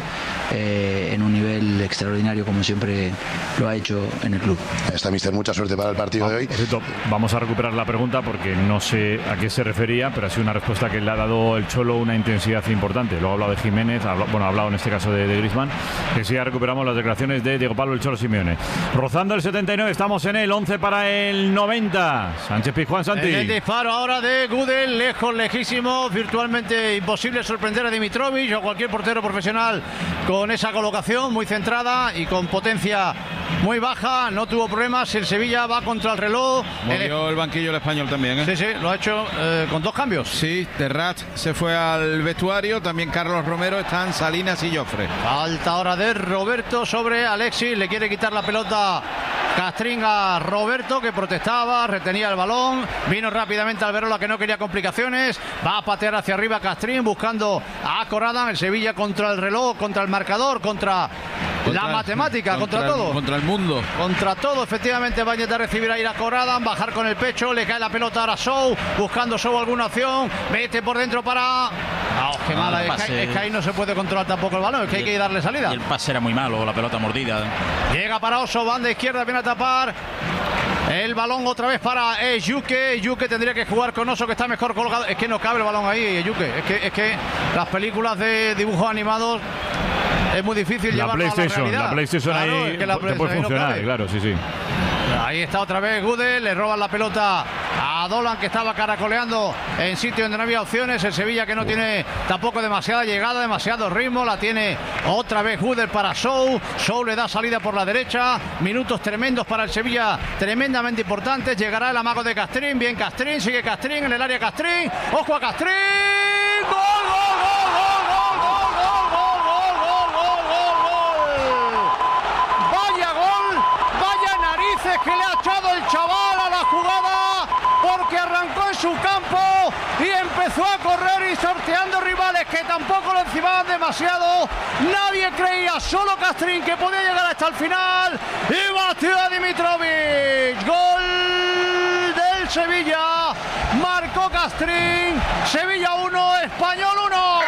en un nivel extraordinario como siempre lo ha hecho en el club. Está, mister, mucha suerte para el partido de hoy. Vamos a recuperar la pregunta porque no sé a qué se refería, pero ha sido una respuesta que le ha dado el Cholo una intensidad importante. Luego ha hablado de Jiménez, ha hablado en este caso de Griezmann, que sí, ya recuperamos las declaraciones de Diego Pablo el Cholo Simeone. Rozando el 79, estamos en el 11 para el 90. Sánchez Pizjuán, Santi. El disparo ahora de Gudel, lejos, lejísimo, virtualmente imposible sorprender a Dimitrovic o cualquier portero profesional con esa colocación muy centrada y con potencia muy baja. No tuvo problemas, el Sevilla va contra el reloj. Movió el banquillo el español también, ¿eh? Sí, sí, lo ha hecho con 2 cambios. Sí, Terrat se fue al vestuario, también Carlos Romero, están Salinas y Jofre. Falta ahora de Roberto sobre Alexis, le quiere quitar la pelota Castrín a Roberto, que protestaba, retenía el balón, vino rápidamente Alberola, que no quería complicaciones, va a patear hacia arriba Castrín buscando a Corradan. El Sevilla contra el reloj, contra el marcador, contra la matemática, contra todo. Contra el mundo. Contra todo, efectivamente va a intentar recibir ahí a Corradan, bajar con el pecho, le cae la pelota ahora a Sou, buscando Sou alguna opción, mete por dentro para... qué mala, es que ahí no se puede controlar tampoco el balón, es que hay que darle salida. Y el pase era muy malo, la pelota mordida. Llega para Oso, banda izquierda, viene a tapar. El balón otra vez para Yuke. Yuke tendría que jugar con Oso, que está mejor colocado. Es que no cabe el balón ahí, Yuke. Es que las películas de dibujos animados es muy difícil llevarlo a la realidad. La PlayStation claro, ahí es que te puede funcionar, no claro, sí, sí. Ahí está otra vez Gudel, le roban la pelota a Dolan, que estaba caracoleando en sitio donde no había opciones. El Sevilla, que no tiene tampoco demasiada llegada, demasiado ritmo, la tiene otra vez Gudel para Sou. Sou le da salida por la derecha. Minutos tremendos para el Sevilla, tremendamente importantes. Llegará el amago de Castrín, bien Castrín, sigue Castrín en el área Castrín. ¡Ojo a Castrín! ¡Gol, gol, gol, gol, gol, gol, gol, gol, gol, gol, gol, gol! ¡Vaya gol! ¡Vaya narices que le ha echado el chaval a la jugada! Porque arrancó en su campo y empezó a correr y sorteando rivales que tampoco lo encimaban demasiado. Nadie creía, solo Castrín, que podía llegar hasta el final. Y batió a Dimitrovic. Gol del Sevilla. Marcó Castrín. Sevilla 1, Español 1.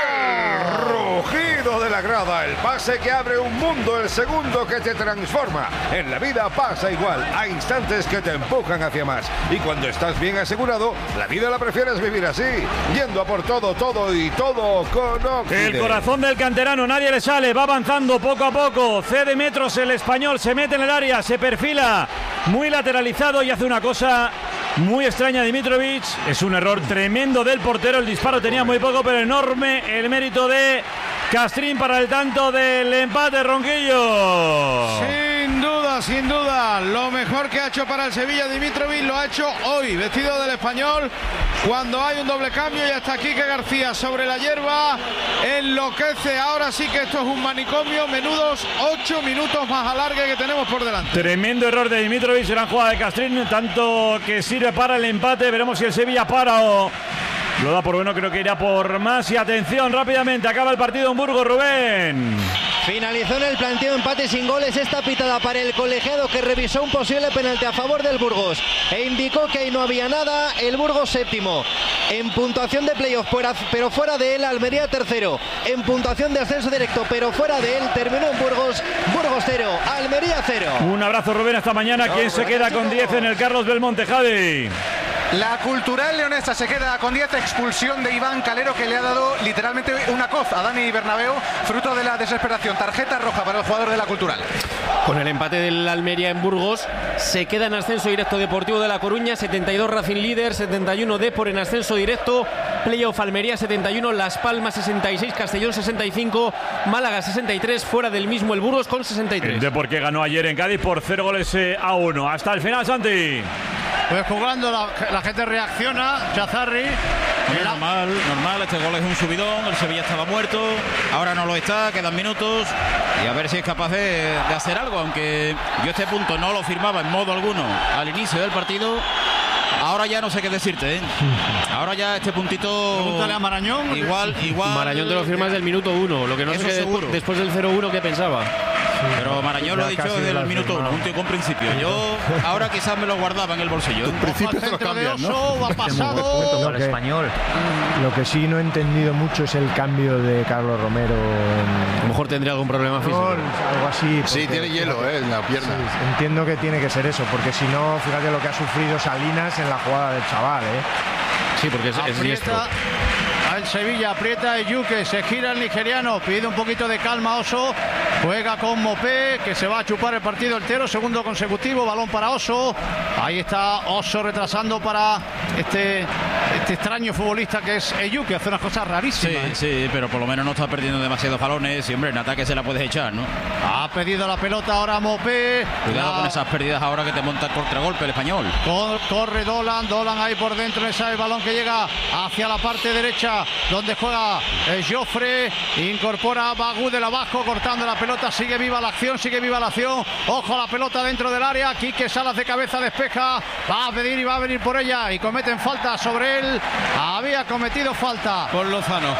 Rugido de la grada, el pase que abre un mundo, el segundo que te transforma. En la vida pasa igual, hay instantes que te empujan hacia más. Y cuando estás bien asegurado, la vida la prefieres vivir así, yendo a por todo, todo y todo con Occident. El corazón del canterano, nadie le sale, va avanzando poco a poco, cede metros el español, se mete en el área, se perfila muy lateralizado y hace una cosa muy extraña Dimitrovic. Es un error tremendo del portero, el disparo tenía muy poco, pero enorme el mérito de Castrín para el tanto del empate, Ronquillo. Sin duda, lo mejor que ha hecho para el Sevilla Dimitrovic lo ha hecho hoy, vestido del español, cuando hay un doble cambio. Y hasta aquí que García sobre la hierba enloquece. Ahora sí que esto es un manicomio. Menudos 8 minutos más alargue que tenemos por delante. Tremendo error de Dimitrovic, gran jugada de Castrín, tanto que sirve para el empate. Veremos si el Sevilla para o lo da por bueno. Creo que irá por más. Y atención, rápidamente acaba el partido en Burgos, Rubén. Finalizó en el planteo empate sin goles. Esta pitada para el colegiado, que revisó un posible penalti a favor del Burgos e indicó que ahí no había nada. El Burgos séptimo en puntuación de playoff, pero fuera de él. Almería tercero en puntuación de ascenso directo, pero fuera de él. Terminó en Burgos 0, Almería 0. Un abrazo, Rubén, hasta mañana. ¿Quién se queda con 10 en el Carlos Belmonte, Javi? La Cultural leonesa se queda con 10, expulsión de Iván Calero, que le ha dado literalmente una coz a Dani Bernabéu, fruto de la desesperación. Tarjeta roja para el jugador de la Cultural. Con el empate del Almería en Burgos, se queda en ascenso directo Deportivo de La Coruña, 72 Racing líder, 71 Depor en ascenso directo, playoff Almería 71, Las Palmas 66, Castellón 65, Málaga 63, fuera del mismo el Burgos con 63. El Depor que ganó ayer en Cádiz por 0-1. Hasta el final, Santi. Pues jugando la gente reacciona, Chazarri. Normal, este gol es un subidón, el Sevilla estaba muerto, ahora no lo está, quedan minutos y a ver si es capaz de hacer algo, aunque yo este punto no lo firmaba en modo alguno al inicio del partido. Ahora ya no sé qué decirte, ¿eh? Ahora ya este puntito... Pregúntale a Marañón. Igual... Marañón te lo firmas del minuto 1, lo que no sé que después del 0-1 que pensaba. Pero Marañón lo ha dicho desde el minuto 1, un tío con principio. Yo ahora quizás me lo guardaba en el bolsillo. En principio te lo cambian, ¿no? Ha pasado al español. Lo que sí no he entendido mucho es el cambio de Carlos Romero. A lo mejor tendría algún problema físico. Algo así. Sí, tiene hielo en la pierna. Sí, entiendo que tiene que ser eso, porque si no, fíjate lo que ha sufrido Salinas en la jugada del chaval, ¿eh? Sí, porque es diestro. El Sevilla aprieta el Yuque, se gira el nigeriano, pide un poquito de calma Oso, juega con Mopé, que se va a chupar el partido entero, segundo consecutivo, balón para Oso, ahí está Oso retrasando para este extraño futbolista que es Eyuque, hace unas cosas rarísimas. Sí, pero por lo menos no está perdiendo demasiados balones y hombre, en ataque se la puedes echar, ¿no? Ha pedido la pelota ahora Mopé. Cuidado con esas pérdidas ahora que te monta el contragolpe el español. Corre Dolan ahí por dentro, esa el balón que llega hacia la parte derecha donde juega Joffre, incorpora Bagudel abajo, cortando la pelota, sigue viva la acción, ojo a la pelota dentro del área, Quique Salas de cabeza despeja, va a pedir y va a venir por ella y cometen falta sobre él, había cometido falta Paul Lozano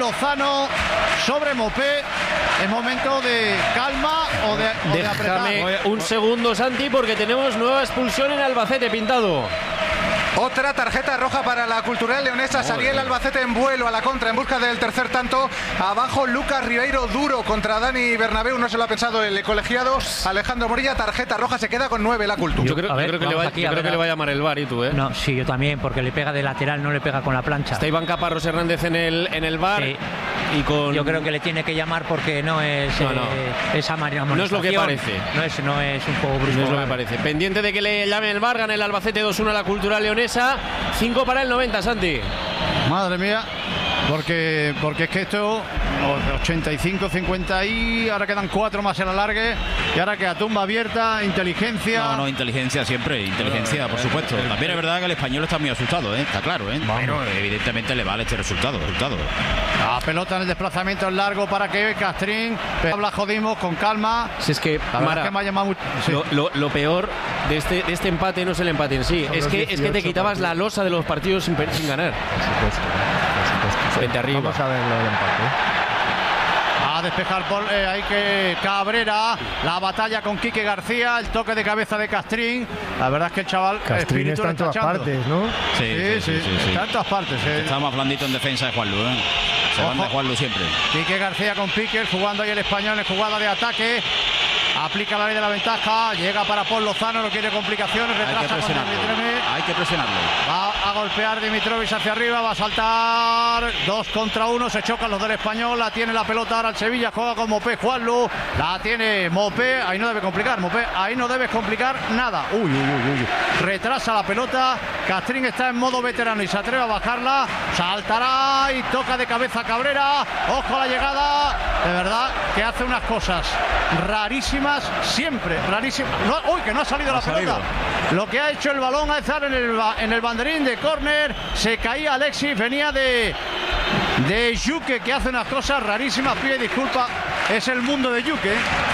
sobre Mopé. Es momento de calma o de apretar. Déjame un segundo, Santi, porque tenemos nueva expulsión en Albacete, Pintado. Otra tarjeta roja para la Cultural leonesa. Salía el Albacete en vuelo a la contra en busca del tercer tanto. Abajo Lucas Ribeiro duro contra Dani Bernabéu. No se lo ha pensado el colegiado. Alejandro Morilla, tarjeta roja, se queda con 9 la Cultura. Yo creo que le va a llamar el VAR, ¿y tú, eh? No, sí, yo también, porque le pega de lateral, no le pega con la plancha. Está Iván Caparrós Hernández en el VAR. Sí. Y con... Yo creo que le tiene que llamar porque no es esa amonestación. No es lo que parece. No es un juego brusco. No es lo que parece. Pendiente de que le llame el VAR, gana el Albacete 2-1 a la Cultural leonesa. 5 para el 90, Santi. Madre mía. Porque es que esto 85, 50 y ahora quedan 4 más en la alargue y ahora queda tumba abierta, inteligencia. No, inteligencia siempre, inteligencia, por supuesto. También es verdad que el español está muy asustado, está claro, pero evidentemente le vale este resultado. La pelota en el desplazamiento es largo para que Castrín habla jodimos con calma. Si es que, Mara, me ha llamado mucho, sí. lo peor de este empate no es el empate en sí, es que te quitabas la losa de los partidos sin ganar. Por supuesto. Frente arriba. Vamos a ver lo del empate. A despejar por hay que Cabrera, la batalla con Quique García, el toque de cabeza de Castrín. La verdad es que el chaval Castrín está en todas partes, ¿no? Sí. Está en todas partes. Está más blandito en defensa de Juanlu, Se van de Juanlu siempre. Quique García con Piquer, jugando ahí el español en jugada de ataque. Aplica la ley de la ventaja, llega para Paul Lozano, no quiere complicaciones, retrasa Hay que presionarlo. Va a golpear Dimitrovic hacia arriba, va a saltar 2 contra 1, se chocan los del español, la tiene la pelota ahora el Sevilla, juega con Mopé, Juanlu, la tiene Mopé, ahí no debe complicar, Mopé, ahí no debe complicar nada. Uy. Retrasa la pelota, Castrín está en modo veterano y se atreve a bajarla, saltará y toca de cabeza Cabrera, ojo a la llegada, de verdad que hace unas cosas rarísimas, siempre rarísimas. Uy, que no ha salido la pelota. Lo que ha hecho el balón a estar en el banderín de córner, se caía Alexis, venía de Yuque, que hace unas cosas rarísimas, pide disculpas, es el mundo de Yuque.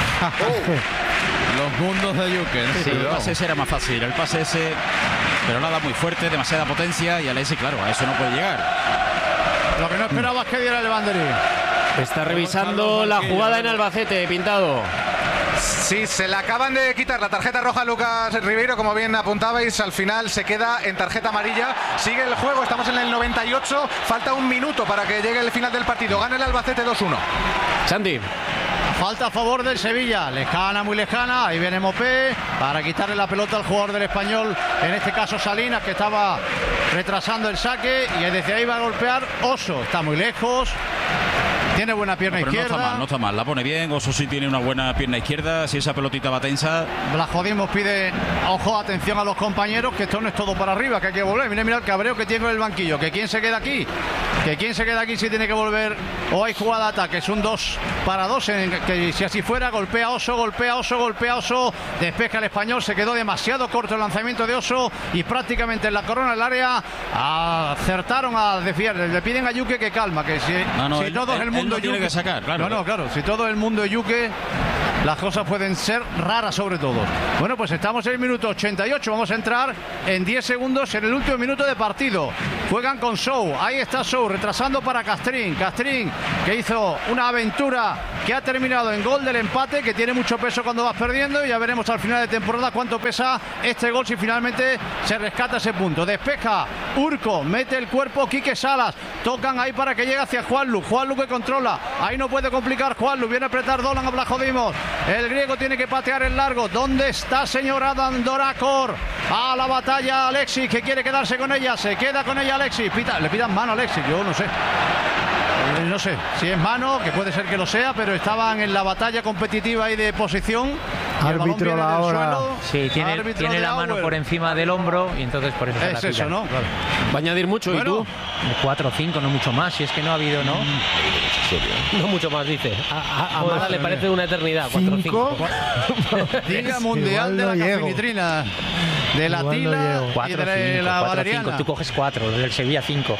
Los mundos de Yuque. Sí, el pase ese era más fácil, el pase ese, pero nada muy fuerte, demasiada potencia y Alexis, claro, a eso no puede llegar. Lo que no esperaba es que diera el banderín. Está revisando la jugada en Albacete, Pintado. Sí, se le acaban de quitar la tarjeta roja a Lucas Ribeiro, como bien apuntabais, al final se queda en tarjeta amarilla. Sigue el juego, estamos en el 98, falta un minuto para que llegue el final del partido. Gana el Albacete 2-1. Santi. Falta a favor del Sevilla, lejana, muy lejana, ahí viene Mopé para quitarle la pelota al jugador del español, en este caso Salinas, que estaba retrasando el saque y desde ahí va a golpear Oso. Está muy lejos. Tiene buena pierna izquierda. No está mal, la pone bien. Oso sí tiene una buena pierna izquierda. Si esa pelotita va tensa. Blajodimos pide, ojo, atención a los compañeros, que esto no es todo para arriba, que hay que volver. Mira el cabreo que tiene en el banquillo. Que quién se queda aquí. Que quién se queda aquí si tiene que volver. O hay jugada de ataque. Es un 2 para 2. Que si así fuera, golpea Oso, golpea Oso, golpea Oso. Despeja el español. Se quedó demasiado corto el lanzamiento de Oso. Y prácticamente en la corona del área acertaron a desviar. Le piden a Yuque que calma. Que si todo el mundo tiene que sacar, claro. Claro, si todo el mundo es Yuque, las cosas pueden ser raras sobre todo. Bueno, pues estamos en el minuto 88, vamos a entrar en 10 segundos en el último minuto de partido. Juegan con Sou, ahí está Sou, retrasando para Castrín, que hizo una aventura que ha terminado en gol del empate, que tiene mucho peso cuando vas perdiendo, y ya veremos al final de temporada cuánto pesa este gol si finalmente se rescata ese punto. Despeja Urco, mete el cuerpo Quique Salas, tocan ahí para que llegue hacia Juanlu que controla, ahí no puede complicar Juanlu, viene a apretar Dolan a Blajodimos, el griego tiene que patear el largo. ¿Dónde está señor Adam Dorakor? A la batalla Alexis, que quiere quedarse con ella, se queda con ella Alexis, le pidan mano a Alexis, yo no sé. No sé si es mano, que puede ser que lo sea, pero estaban en la batalla competitiva y de posición. Árbitro la hora. Sí, tiene la mano por encima del hombro y entonces por eso es eso, ¿no? Claro. Va a añadir mucho, ¿y tú? 4 o 5, no mucho más, si es que no ha habido, ¿no? No mucho más, dice. A Mara le parece una eternidad. 4 o 5. Liga Mundial de la Cafinitrina, de la Tila y de la Valeriana. Tú coges 4, del Sevilla 5.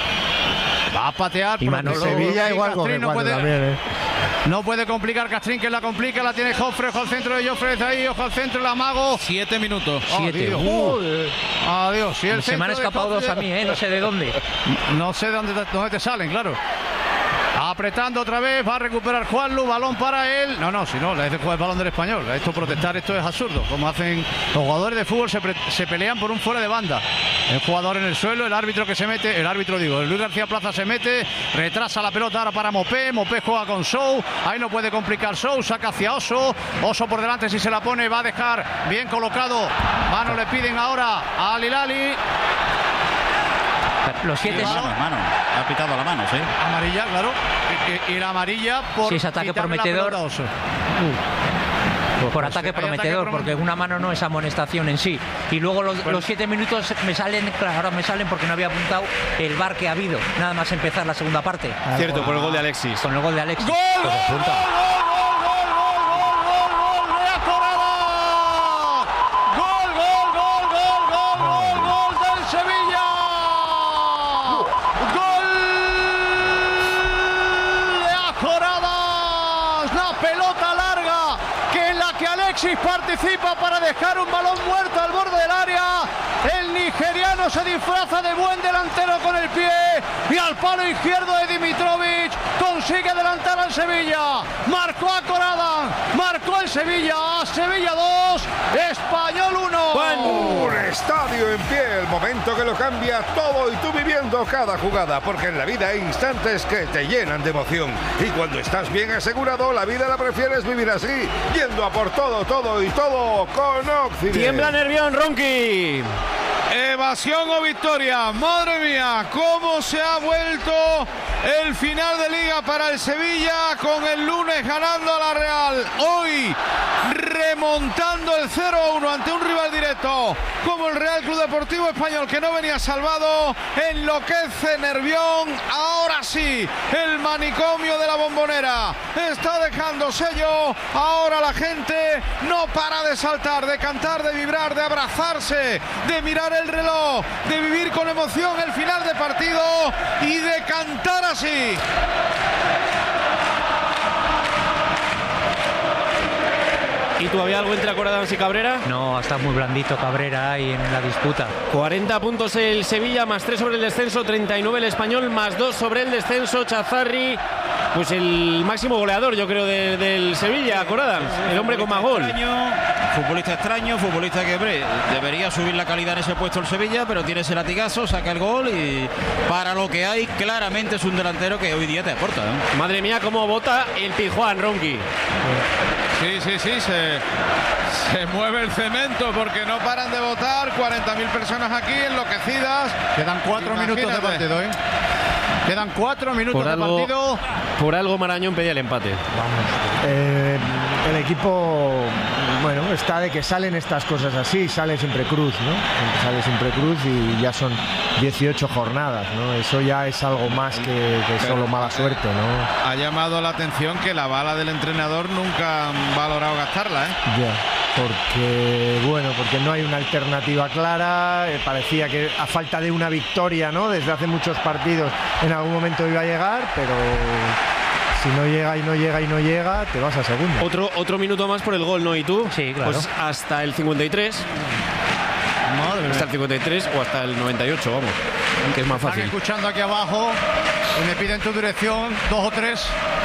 Va a patear y Manolo, Sevilla igual Castrín no puede también, No puede complicar Castrín, que la complica, la tiene Joffre, ojo al centro de Joffre, desde ahí, ojo al centro, el amago. 7 minutos. 7. Adiós. Se me han escapado 2 a mí, no sé de dónde. No sé de dónde te salen, claro. Apretando otra vez, va a recuperar Juanlu, balón para él. No, si no, le hace jugar el balón del español. Esto protestar, esto es absurdo. Como hacen los jugadores de fútbol, se pelean por un fuera de banda. El jugador en el suelo, el árbitro que se mete, el Luis García Plaza se mete, retrasa la pelota ahora para Mopé juega con Sou, ahí no puede complicar Sou, saca hacia Oso por delante, si se la pone va a dejar bien colocado. Mano le piden ahora a Al-Hilali. Los 7 mano. Ha pitado la mano, sí. Amarilla, claro. Y la amarilla por. Si es ataque prometedor. Por ataque prometedor, porque una mano no es amonestación en sí. Y luego los 7 minutos me salen porque no había apuntado el VAR que ha habido, nada más empezar la segunda parte. Cierto, por el gol de Alexis. Con el gol de Alexis. ¡Gol! Participa para dejar un balón muerto al borde del área. El nigeriano se disfraza de buen delantero con el pie y al palo izquierdo de Dimitrovic consigue adelantar al Sevilla. Marcó a Corada, marcó el Sevilla 2, Español 1. Un estadio en pie, el momento que lo cambia todo y tú viviendo cada jugada, porque en la vida hay instantes que te llenan de emoción y cuando estás bien asegurado la vida la prefieres vivir así, yendo a por todo con Occident. Tiembla Nervión, Ronqui. Evasión o victoria, madre mía, cómo se ha vuelto el final de liga para el Sevilla, con el lunes ganando a la Real, hoy remontando el 0-1 ante un rival directo como el Real Club Deportivo Español, que no venía salvado. Enloquece Nervión, ahora sí, el manicomio de la Bombonera está dejando sello. Ahora la gente no para de saltar, de cantar, de vibrar, de abrazarse, de mirar el reloj, de vivir con emoción el final de partido y de cantar así. ¿Y todavía algo entre Acoradanos y Cabrera? No, está muy blandito Cabrera ahí en la disputa. 40 puntos el Sevilla, más 3 sobre el descenso, 39 el Español, más 2 sobre el descenso. Chazarri, pues el máximo goleador, yo creo, del Sevilla, Acoradanos, el hombre con más gol. Futbolista extraño, futbolista que debería subir la calidad en ese puesto el Sevilla, pero tiene ese latigazo, saca el gol y para lo que hay, claramente es un delantero que hoy día te aporta, ¿no? Madre mía, cómo bota el Pijuán, Ronqui. Sí, se mueve el cemento porque no paran de votar. 40.000 personas aquí enloquecidas. Quedan 4 minutos de partido, ¿eh? Quedan 4 minutos de partido. Por algo Marañón pedía el empate. Vamos. El equipo, bueno, está de que salen estas cosas así, sale siempre Cruz, ¿no? Sale siempre Cruz y ya son 18 jornadas, ¿no? Eso ya es algo más que solo mala suerte, ¿no? Ha llamado la atención que la bala del entrenador nunca han valorado gastarla, ¿eh? Ya. Porque no hay una alternativa clara. Parecía que a falta de una victoria, ¿no? Desde hace muchos partidos en algún momento iba a llegar, pero si no llega y no llega y no llega, te vas a segunda. Otro minuto más por el gol, ¿no? ¿Y tú? Sí, claro. Pues hasta el 53. Hasta el 53 o hasta el 98, vamos. Que es más fácil. Están escuchando aquí abajo y me piden tu dirección, 2 o 3.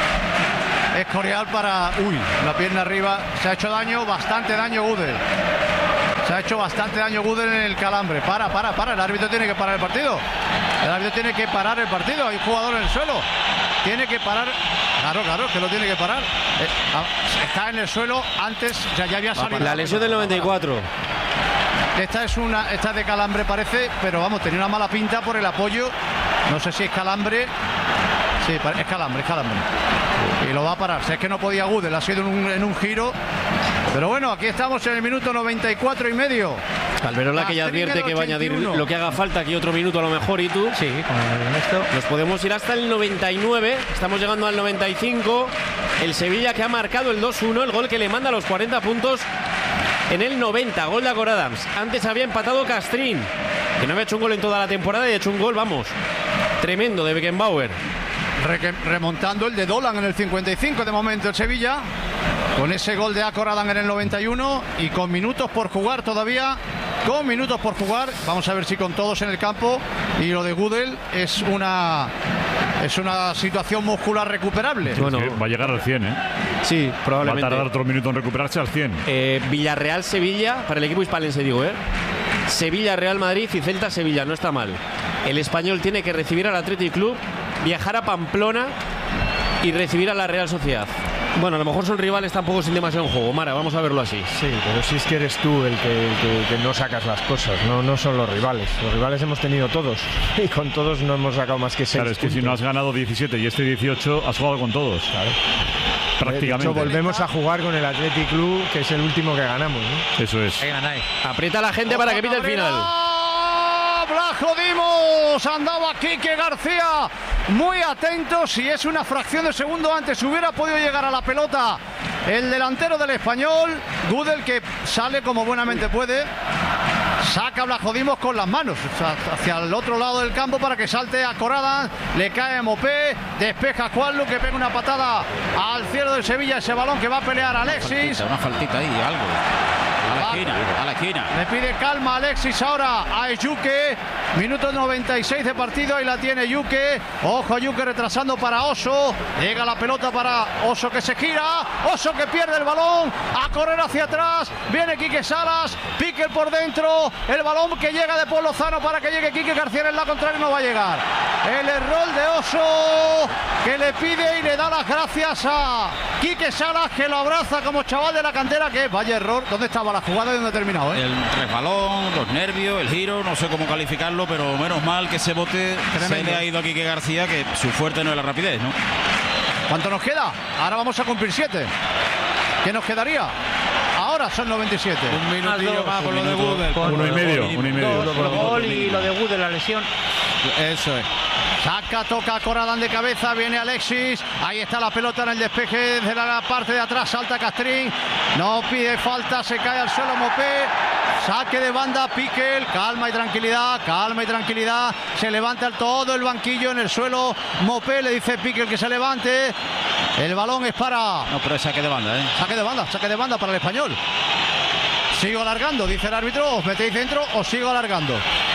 Escorial para... Uy, la pierna arriba. Se ha hecho daño, bastante daño Gudel. Se ha hecho bastante daño Gudel en el calambre. Para. El árbitro tiene que parar el partido. El árbitro tiene que parar el partido. Hay un jugador en el suelo. Tiene que parar. Claro, que lo tiene que parar. Está en el suelo antes, ya había salido. La lesión del 94. Esta es de calambre parece, pero vamos, tenía una mala pinta por el apoyo. No sé si es calambre. Sí, es calambre. Y lo va a parar. Si es que no podía Gudel, ha sido en un giro. Pero bueno, aquí estamos en el minuto 94 y medio. Alberola, que ya advierte que va a añadir lo que haga falta, aquí otro minuto a lo mejor. ¿Y tú? Sí, con esto. Nos podemos ir hasta el 99. Estamos llegando al 95. El Sevilla que ha marcado el 2-1, el gol que le manda los 40 puntos en el 90. Gol de Acor Adams. Antes había empatado Castrín, que no había hecho un gol en toda la temporada y ha hecho un gol, vamos, tremendo de Beckenbauer. Remontando el de Dolan en el 55 de momento el Sevilla, con ese gol de Acor Adams en el 91 y con minutos por jugar todavía. Vamos a ver si con todos en el campo. Y lo de Gudel es una situación muscular recuperable. Bueno, va a llegar al 100, ¿eh? Sí, probablemente. Va a tardar otro minuto en recuperarse al 100. Villarreal-Sevilla, para el equipo hispalense digo, ¿eh? Sevilla-Real Madrid y Celta-Sevilla, no está mal. El Español tiene que recibir al Athletic Club, viajar a Pamplona y recibir a la Real Sociedad. Bueno, a lo mejor son rivales tampoco sin demasiado juego, Mara, vamos a verlo así. Sí, pero si es que eres tú el que no sacas las cosas, no son los rivales. Los rivales hemos tenido todos y con todos no hemos sacado más que 6 Claro, es que si no has ganado 17 y este 18, has jugado con todos. Claro. Prácticamente. De hecho, volvemos a jugar con el Athletic Club, que es el último que ganamos, ¿no? Eso es. Aprieta a la gente para que pite el final. Blas Dimos, andaba Quique García muy atento. Si es una fracción de segundo antes hubiera podido llegar a la pelota el delantero del Español. Gudel, que sale como buenamente puede, saca a Blas Dimos con las manos hacia el otro lado del campo para que salte a Corada. Le cae a Mopé, despeja a Cuadlu, que pega una patada al cielo del Sevilla. Ese balón que va a pelear Alexis. Una faltita ahí, algo. A la esquina. Le pide calma Alexis ahora a Yuque. Minuto 96 de partido. Ahí la tiene Yuque. Ojo a Yuque retrasando para Oso. Llega la pelota para Oso, que se gira. Oso que pierde el balón. A correr hacia atrás. Viene Quique Salas. Pique por dentro. El balón que llega de Paul Lozano para que llegue Quique García en el lado contrario. No va a llegar. El error de Oso, que le pide y le da las gracias a Quique Salas, que lo abraza como chaval de la cantera. Que vaya error. ¿Dónde estaba la jugada y dónde ha terminado? El resbalón, los nervios, el giro, no sé cómo calificarlo, pero menos mal que ese bote se le ha ido a Quique García, que su fuerte no es la rapidez, ¿no? ¿Cuánto nos queda? Ahora vamos a cumplir 7. ¿Qué nos quedaría? Ahora son 97. Un minutillo más por lo de Gudel. Uno y medio. Gol y lo de Gudel, la lesión. Eso es. Saca, toca Corradán de cabeza, viene Alexis, ahí está la pelota en el despeje desde la parte de atrás, salta Castrín, no pide falta, se cae al suelo Mopé, saque de banda Piquel, calma y tranquilidad, se levanta todo el banquillo en el suelo, Mopé le dice Piquel que se levante, el balón es para... No, pero es saque de banda, ¿eh? Saque de banda para el Español. Sigo alargando, dice el árbitro, os metéis dentro o sigo alargando.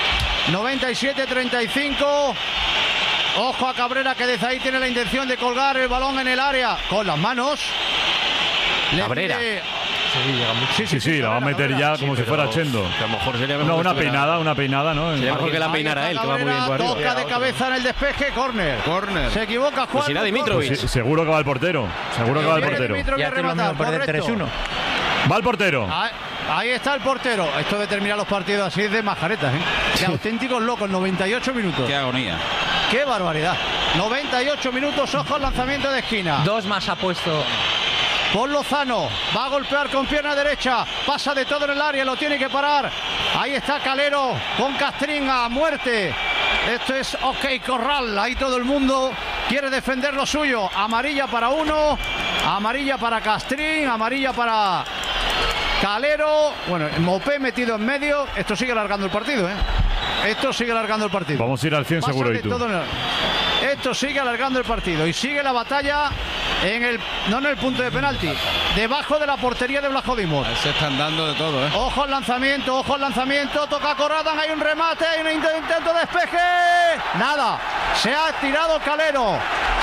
97-35. Ojo a Cabrera, que desde ahí tiene la intención de colgar el balón en el área con las manos. Cabrera. Sí, la va a meter ya como si fuera Chendo. A lo mejor sería No, una peinada, ¿no? Sería mejor que la peinara él, que va muy bien por arriba. Toca de cabeza en el despeje, córner. Se equivoca Juan. Pues irá Dimitrovic. Pues seguro que va el portero. Ya te lo mismo perder 3-1. Va el portero. Ahí está el portero. Esto de terminar los partidos así es de majaretas, de auténticos locos. 98 minutos. Qué agonía. Qué barbaridad. 98 minutos, ojo al lanzamiento de esquina. 2 más ha puesto Paul Lozano. Va a golpear con pierna derecha. Pasa de todo en el área, lo tiene que parar. Ahí está Calero con Castrín a muerte. Esto es OK Corral. Ahí todo el mundo quiere defender lo suyo. Amarilla para uno, amarilla para Castrín, amarilla para Calero. Bueno, Mopé metido en medio. Esto sigue alargando el partido, Esto sigue alargando el partido. Vamos a ir al 100 seguro, y tú. Esto sigue alargando el partido y sigue la batalla no en el punto de penalti, debajo de la portería de Blachodimos. Se están dando de todo, Ojo al lanzamiento, toca Corradan, hay un remate, hay un intento de despeje. Nada, se ha tirado Calero.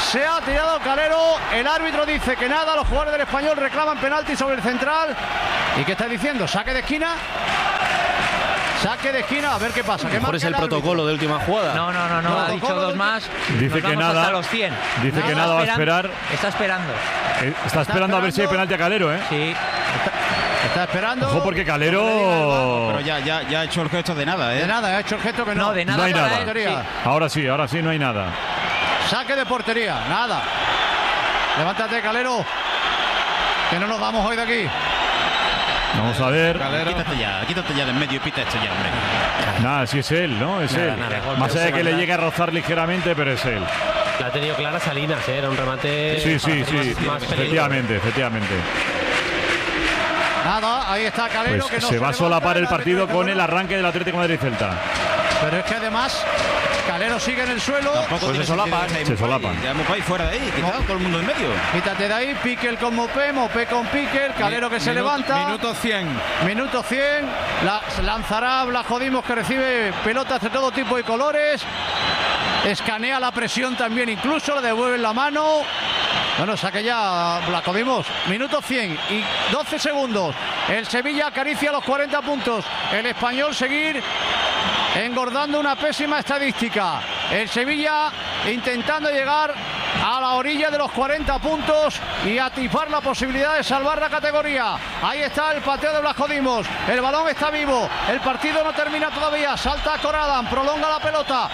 El árbitro dice que nada, los jugadores del Español reclaman penalti sobre el central. ¿Y qué está diciendo? ¿Saque de esquina? Saque de esquina, a ver qué pasa. ¿Mejor es el protocolo de última jugada? No, ha dicho 2 más. Dice que nada. Hasta los 100. Dice que nada va a esperar. Está esperando. Está esperando a ver si hay penalti a Calero, Sí. Está esperando. Ojo, porque Calero. Pero ya ha hecho el gesto de nada, De nada, ha hecho el gesto que no. No, de nada. No hay nada. Sí. Ahora sí, no hay nada. Saque de portería, nada. Levántate, Calero. Que no nos vamos hoy de aquí. Vamos a ver. Quítate ya de en medio y pita esto ya, hombre. Nada, sí es él, ¿no? Es él. Más allá de que le llegue a rozar ligeramente, pero es él. La ha tenido clara Salinas, era un remate. Sí. Más Efectivamente. Nada, ahí está Calero. Pues que no se va a solapar el partido con el el arranque del Atlético de Madrid Celta. Pero es que además Calero sigue en el suelo. Tampoco se solapan. Ya Mopé fuera de ahí, quitado todo el mundo en medio. Quítate de ahí, Piquel con Mopé con Piquel, Calero que se levanta. Minuto 100. Lanzará Blachodimos, que recibe pelotas de todo tipo y colores. Escanea la presión también, incluso le devuelven la mano. Bueno, saque ya Blachodimos. Minuto 100 y 12 segundos. El Sevilla acaricia los 40 puntos. El Español seguir engordando una pésima estadística. El Sevilla intentando llegar a la orilla de los 40 puntos y atipar la posibilidad de salvar la categoría. Ahí está el pateo de Blachodimos. El balón está vivo. El partido no termina todavía. Salta Corradan, prolonga la pelota.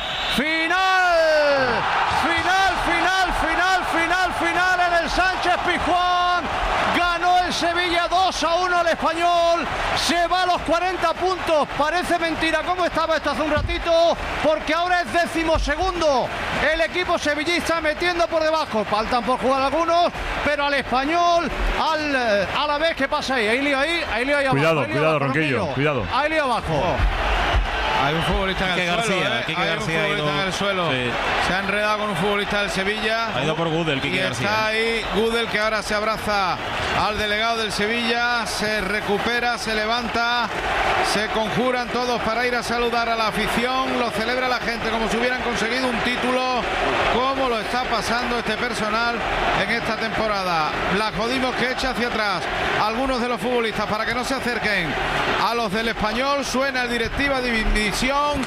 Final en el Sánchez Pizjuán. Ganó el Sevilla 2-1 al Español. Se va a los 40 puntos. Parece mentira cómo estaba esto hace un ratito, porque ahora es 12º. El equipo sevillista metiendo por debajo. Faltan por jugar algunos, pero al Español, a la vez que pasa ahí. Hay lío ahí abajo. Cuidado, Ronquillo. Cuidado. Hay lío abajo. Hay un futbolista en el suelo. Sí. Se ha enredado con un futbolista del Sevilla. Ha ido por Gudel, Quique García. Está ahí Gudel, que ahora se abraza al delegado del Sevilla. Se recupera, se levanta. Se conjuran todos para ir a saludar a la afición. Lo celebra la gente como si hubieran conseguido un título. Cómo lo está pasando este personal en esta temporada. Blachodimos, que echa hacia atrás a algunos de los futbolistas para que no se acerquen a los del Español. Suena el directiva de división.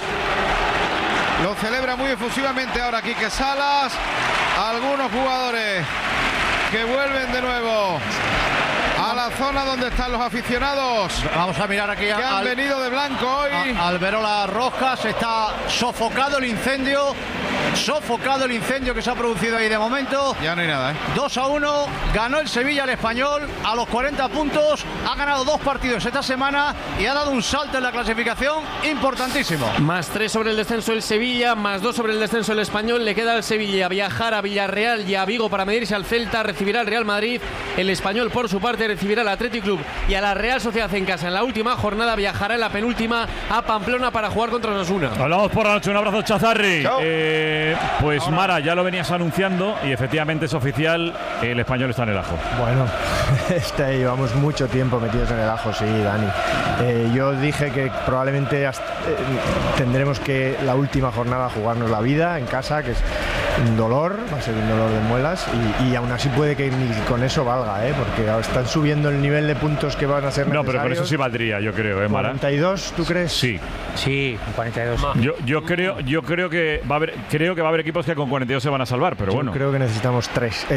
Lo celebra muy efusivamente ahora Quique Salas. Algunos jugadores que vuelven de nuevo a la zona donde están los aficionados. Vamos a mirar aquí que han venido de blanco hoy. Alberola Rojas, está sofocado el incendio que se ha producido ahí de momento. Ya no hay nada, 2-1, ganó el Sevilla al Español a los 40 puntos. Ha ganado 2 partidos esta semana y ha dado un salto en la clasificación importantísimo. Más 3 sobre el descenso el Sevilla, más 2 sobre el descenso el Español. Le queda al Sevilla viajar a Villarreal y a Vigo para medirse al Celta. Recibirá al Real Madrid. El Español, por su parte, recibirá al Athletic Club y a la Real Sociedad en casa. En la última jornada viajará en la penúltima a Pamplona para jugar contra Osasuna. Hablamos por la noche. Un abrazo, Chazarri. Pues ahora, Mara, ya lo venías anunciando y efectivamente es oficial. El Español está en el ajo. Bueno, llevamos mucho tiempo metidos en el ajo, sí, Dani. Yo dije que probablemente tendremos que la última jornada jugarnos la vida en casa, que es un dolor, va a ser un dolor de muelas y aún así puede que ni con eso valga, porque están subiendo el nivel de puntos que van a ser necesarios. No, pero con eso sí valdría, yo creo, Mara. 42, ¿tú crees? Sí. Sí, 42. Yo creo que va a haber equipos que con 42 se van a salvar, pero bueno. Creo que necesitamos 3.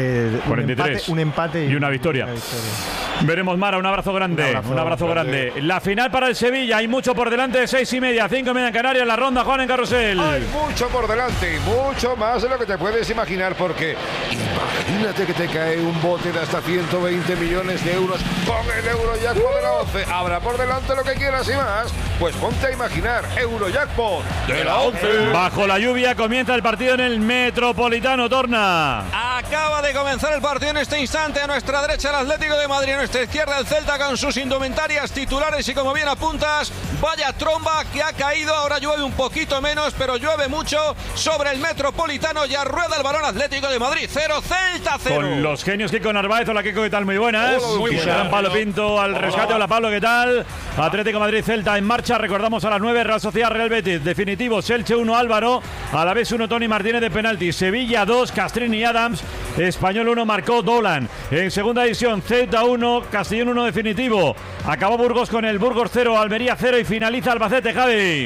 43. Un empate y una victoria. Veremos, Mara, un abrazo grande. Un abrazo grande. La final para el Sevilla, hay mucho por delante, 6:30, 5:30 en Canarias, la ronda, Juan, en Carrusel. Hay mucho por delante y mucho más de lo que te puedes imaginar, porque imagínate que te cae un bote de hasta 120 millones de euros con el Eurojackpot de la 11. Habrá por delante lo que quieras y más. Pues ponte a imaginar, Eurojackpot de la 11. Bajo la lluvia comienza el partido en el Metropolitano, Torna. Acaba de comenzar el partido en este instante. A nuestra derecha el Atlético de Madrid, a nuestra izquierda el Celta con sus indumentarias titulares y como bien apuntas, vaya tromba que ha caído. Ahora llueve un poquito menos, pero llueve mucho sobre el Metropolitano. Ya rueda el balón Atlético de Madrid. 0, Celta 0. Con los genios Kiko Narváez. Hola Kiko, ¿qué tal? Muy buenas. Muy buenas. Pablo Pinto al rescate. Hola Pablo, ¿qué tal? Atlético Madrid, Celta en marcha. Recordamos a las 9, Real Sociedad, Real Betis. Definitivos, Elche 1, Álvaro. A la vez 1, Tony Martínez de penalti. Sevilla 2, Castrini y Adams. Español 1, marcó Dolan. En segunda división, Ceuta 1, Castellón 1 definitivo. Acabó Burgos con el Burgos 0, Almería 0 y finaliza Albacete, Javi.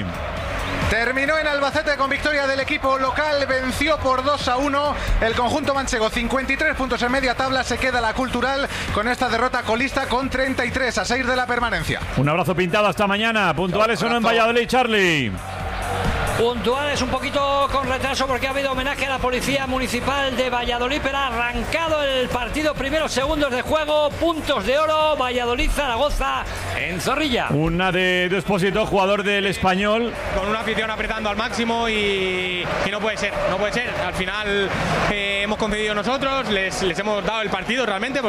Terminó en Albacete con victoria del equipo local, venció por 2-1 el conjunto manchego, 53 puntos en media tabla, se queda la Cultural con esta derrota colista con 33 a 6 de la permanencia. Un abrazo pintado, hasta mañana. Puntuales o no en Valladolid, Charlie. Puntuales un poquito con retraso porque ha habido homenaje a la Policía Municipal de Valladolid, pero ha arrancado el partido, primeros segundos de juego, puntos de oro, Valladolid-Zaragoza en Zorrilla. Una de Expósito, jugador del Español. Con una afición apretando al máximo y no puede ser, al final hemos concedido nosotros, les hemos dado el partido realmente.